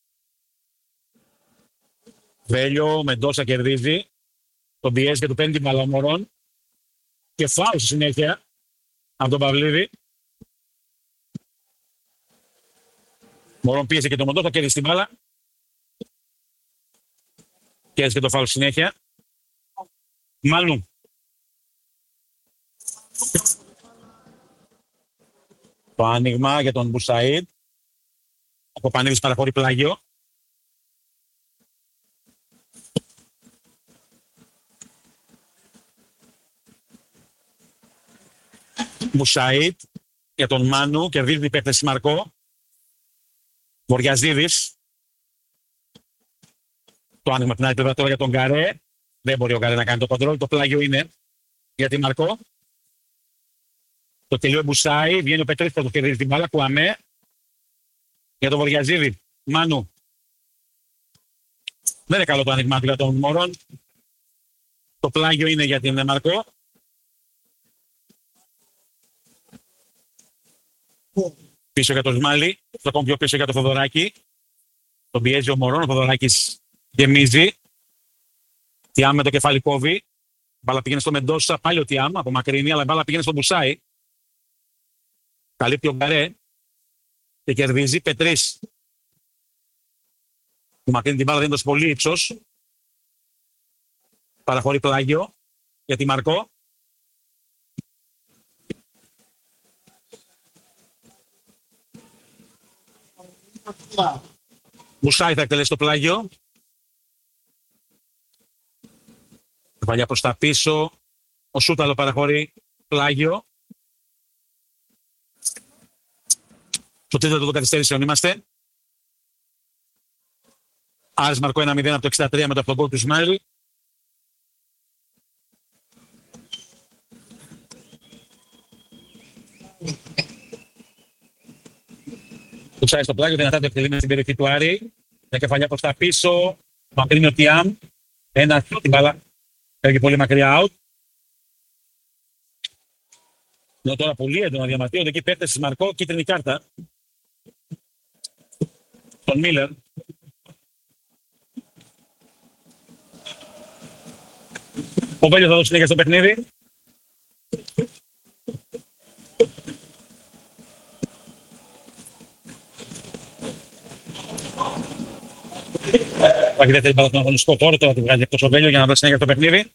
Βέλιο, Μεντόσα κερδίζει. Τον πιέζει και του παίρνει την μπάλα ο Μωρόν. Και φάουλ στη συνέχεια από τον Παυλίδη. Μωρόν πίεσε και τον Μεντόσα, κέρδισε την μπάλα. Κέρδισε και το φάουλ στη συνέχεια. Μάλλον. Το άνοιγμα για τον Μπουσαΐντ. Ο Κοπανίδης παραχωρεί πλάγιο. Μπουσαΐντ για τον Μάνου. Κερδίζει την επέκταση Μαρκό. Βοριαζίδης. Το άνοιγμα την άλλη πλευρά τώρα για τον Γκαρέ. Δεν μπορεί ο Γκαρέ να κάνει το κοντρόλ. Το πλάγιο είναι για τη Μαρκό. Το τελείω Μπουσάι. Βγαίνει ο Πετρής που το κερδίζει την μπάλα. Κουαμέ. Για τον Βοριαζίδη. Μάνου. Δεν είναι καλό το άνοιγμα για τον Μωρόν. Το πλάγιο είναι για την Μαρκό. Πίσω για τον Σμάλι. Το ακόμη πιο πίσω για τον Θοδωράκη. Τον πιέζει ο Μωρόν. Ο Θοδωράκης γεμίζει. Τιάμ με το κεφάλι κόβει. Μπάλα πήγαινε στο Μεντόσα. Πάλι ο Τιάμ από μακρινή, αλλά μπάλα πήγαινε στον Μπουσάι. Καλύπτει ο Γκαρέ. Και κερδίζει. Πετρής. Του μακρύνει την μπάλα, δίνοντας πολύ ύψος. Παραχωρεί πλάγιο για τη Μαρκό. Μπουσάι θα εκτελέσει το πλάγιο. Παλιά προς τα πίσω. Ο Σούταλο παραχωρεί πλάγιο. Στο τρίτο των καθυστέρησεων είμαστε. Άρης Μαρκό ένα μηδέν από το εξήντα τρία με το αυτογκόλ του Σμάλι. Του ψάει στο πλάγιο, δυνατά το εκτελεί στην περιοχή του Άρη. Με κεφαλιά προς τα πίσω. Μακρύνει ο Τιάμ. Ένα σουτ, την μπάλα έρχεται πολύ μακριά out. Ενώ τώρα πολύ έντονα διαμαρτύρονται εκεί παίκτες της Μαρκό, κίτρινη κάρτα. Τον Μίλλερ. Ο Βέλιος θα δώσει συνέχεια στο παιχνίδι. Υπάρχει δεύτερη μπάλα στον αγωνιστικό χώρο, τώρα τη βγάζει εκτός ο Βέλιο για να δώσει συνέχεια στο παιχνίδι.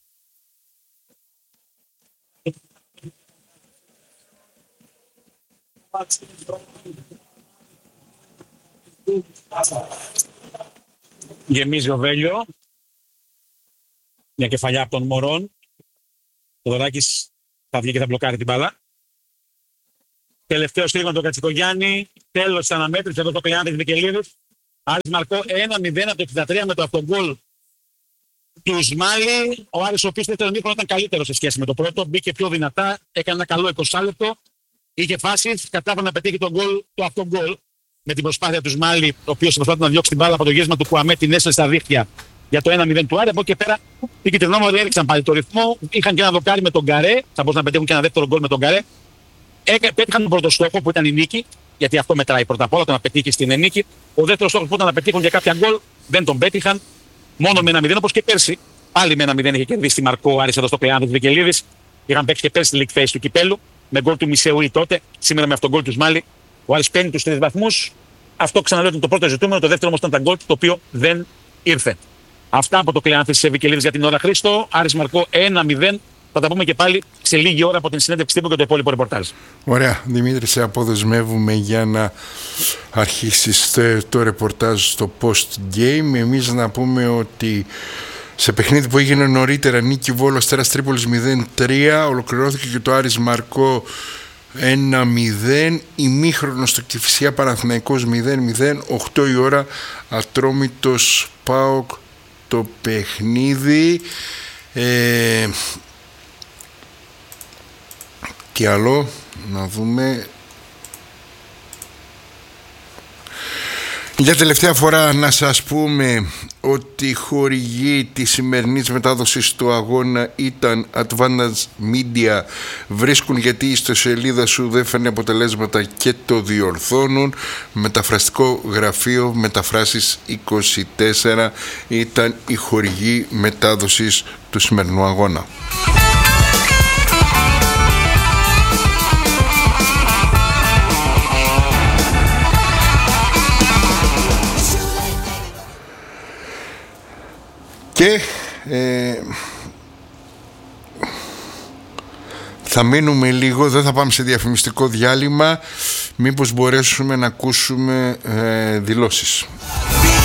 Γεμίζει ο Βέλιο. Μια κεφαλιά από τον Μωρόν. Ο Δωράκης θα βγει και θα μπλοκάρει την μπάλα. Τελευταίο στήριγμα τον Κατσικογιάννη. Τέλος της αναμέτρησης εδώ το Πελιάννης Μικελίδης. Άρης Μαρκό ένα μηδέν από το εξήντα τρία με το αυτογκόλ του Σμάλι. Ο Άρης ο οποίος δεύτερο μήχρονο ήταν καλύτερο σε σχέση με το πρώτο. Μπήκε πιο δυνατά. Έκανε ένα καλό είκοσι λεπτό. είχε φάσεις, κατάφερε να πετύχει τον γκολ, το αυτό γκολ με την προσπάθεια του Σμάλι, ο οποίος προσπάθησε να διώξει την μπάλα από το γύρισμα του Κουαμέ, την έσωσε στα δίχτυα για το ένα μηδέν του Άρη. Από εκεί και πέρα οι κυτρινόμαυροι έριξαν πάλι το ρυθμό. Είχαν και ένα δοκάρι με τον Καρέ, θα μπορούσαν να πετύχουν και ένα δεύτερο γκολ με τον Καρέ. Πέτυχαν τον πρώτο στόχο που ήταν η νίκη, γιατί αυτό μετράει πρώτα απ' όλα, το να πετύχει στην νίκη. Ο δεύτερο στόχο που ήταν να πετύχουν για κάποια γκολ δεν τον πέτυχαν. Μόνο με ένα μηδέν, όπως και πέρσι. Πάλι με ένα μηδέν είχε κερδίσει τη Μαρκό Άρης εδώ στο Κλεάνδη του Βικελίδης. Είχαν παίξει και πέρσι τη League Phase του Κυπέλου με γκολ του Μισεουή τότε. Σήμερα με αυτόν τον γκολ του Σμάλι. Ο Άρης παίρνει τους τρεις βαθμούς. Αυτό ξαναλέω ότι είναι το πρώτο ζητούμενο. Το δεύτερο όμως ήταν τα γκολ το οποίο δεν ήρθε. Αυτά από το Κλεάνθη σε Βικελίδης για την ώρα. Χρήστο, Άρης Μαρκό ένα μηδέν. Θα τα πούμε και πάλι σε λίγη ώρα από την συνέντευξη τύπου και το υπόλοιπο ρεπορτάζ. Ωραία. Δημήτρη, σε αποδεσμεύουμε για να αρχίσεις το ρεπορτάζ στο post-game. Εμείς να πούμε ότι σε παιχνίδι που έγινε νωρίτερα, νίκη Βόλου Αστέρας Τρίπολης μηδέν τρία, ολοκληρώθηκε και το Άρης Μαρκό ένα μηδέν, ημίχρονο στο Κηφισιά Παναθηναϊκός μηδέν μηδέν, οκτώ η ώρα Ατρόμητος ΠΑΟΚ το παιχνίδι. Ε, τι άλλο να δούμε. Για τελευταία φορά να σας πούμε ότι η χορηγή της σημερινής μετάδοσης του αγώνα ήταν Advantage Media. Βρίσκουν γιατί η ιστοσελίδα σου δεν φέρνει αποτελέσματα και το διορθώνουν. Μεταφραστικό γραφείο Μεταφράσεις είκοσι τέσσερα ήταν η χορηγή μετάδοσης του σημερινού αγώνα. Και ε, θα μείνουμε λίγο, δεν θα πάμε σε διαφημιστικό διάλειμμα, μήπως μπορέσουμε να ακούσουμε ε, δηλώσεις.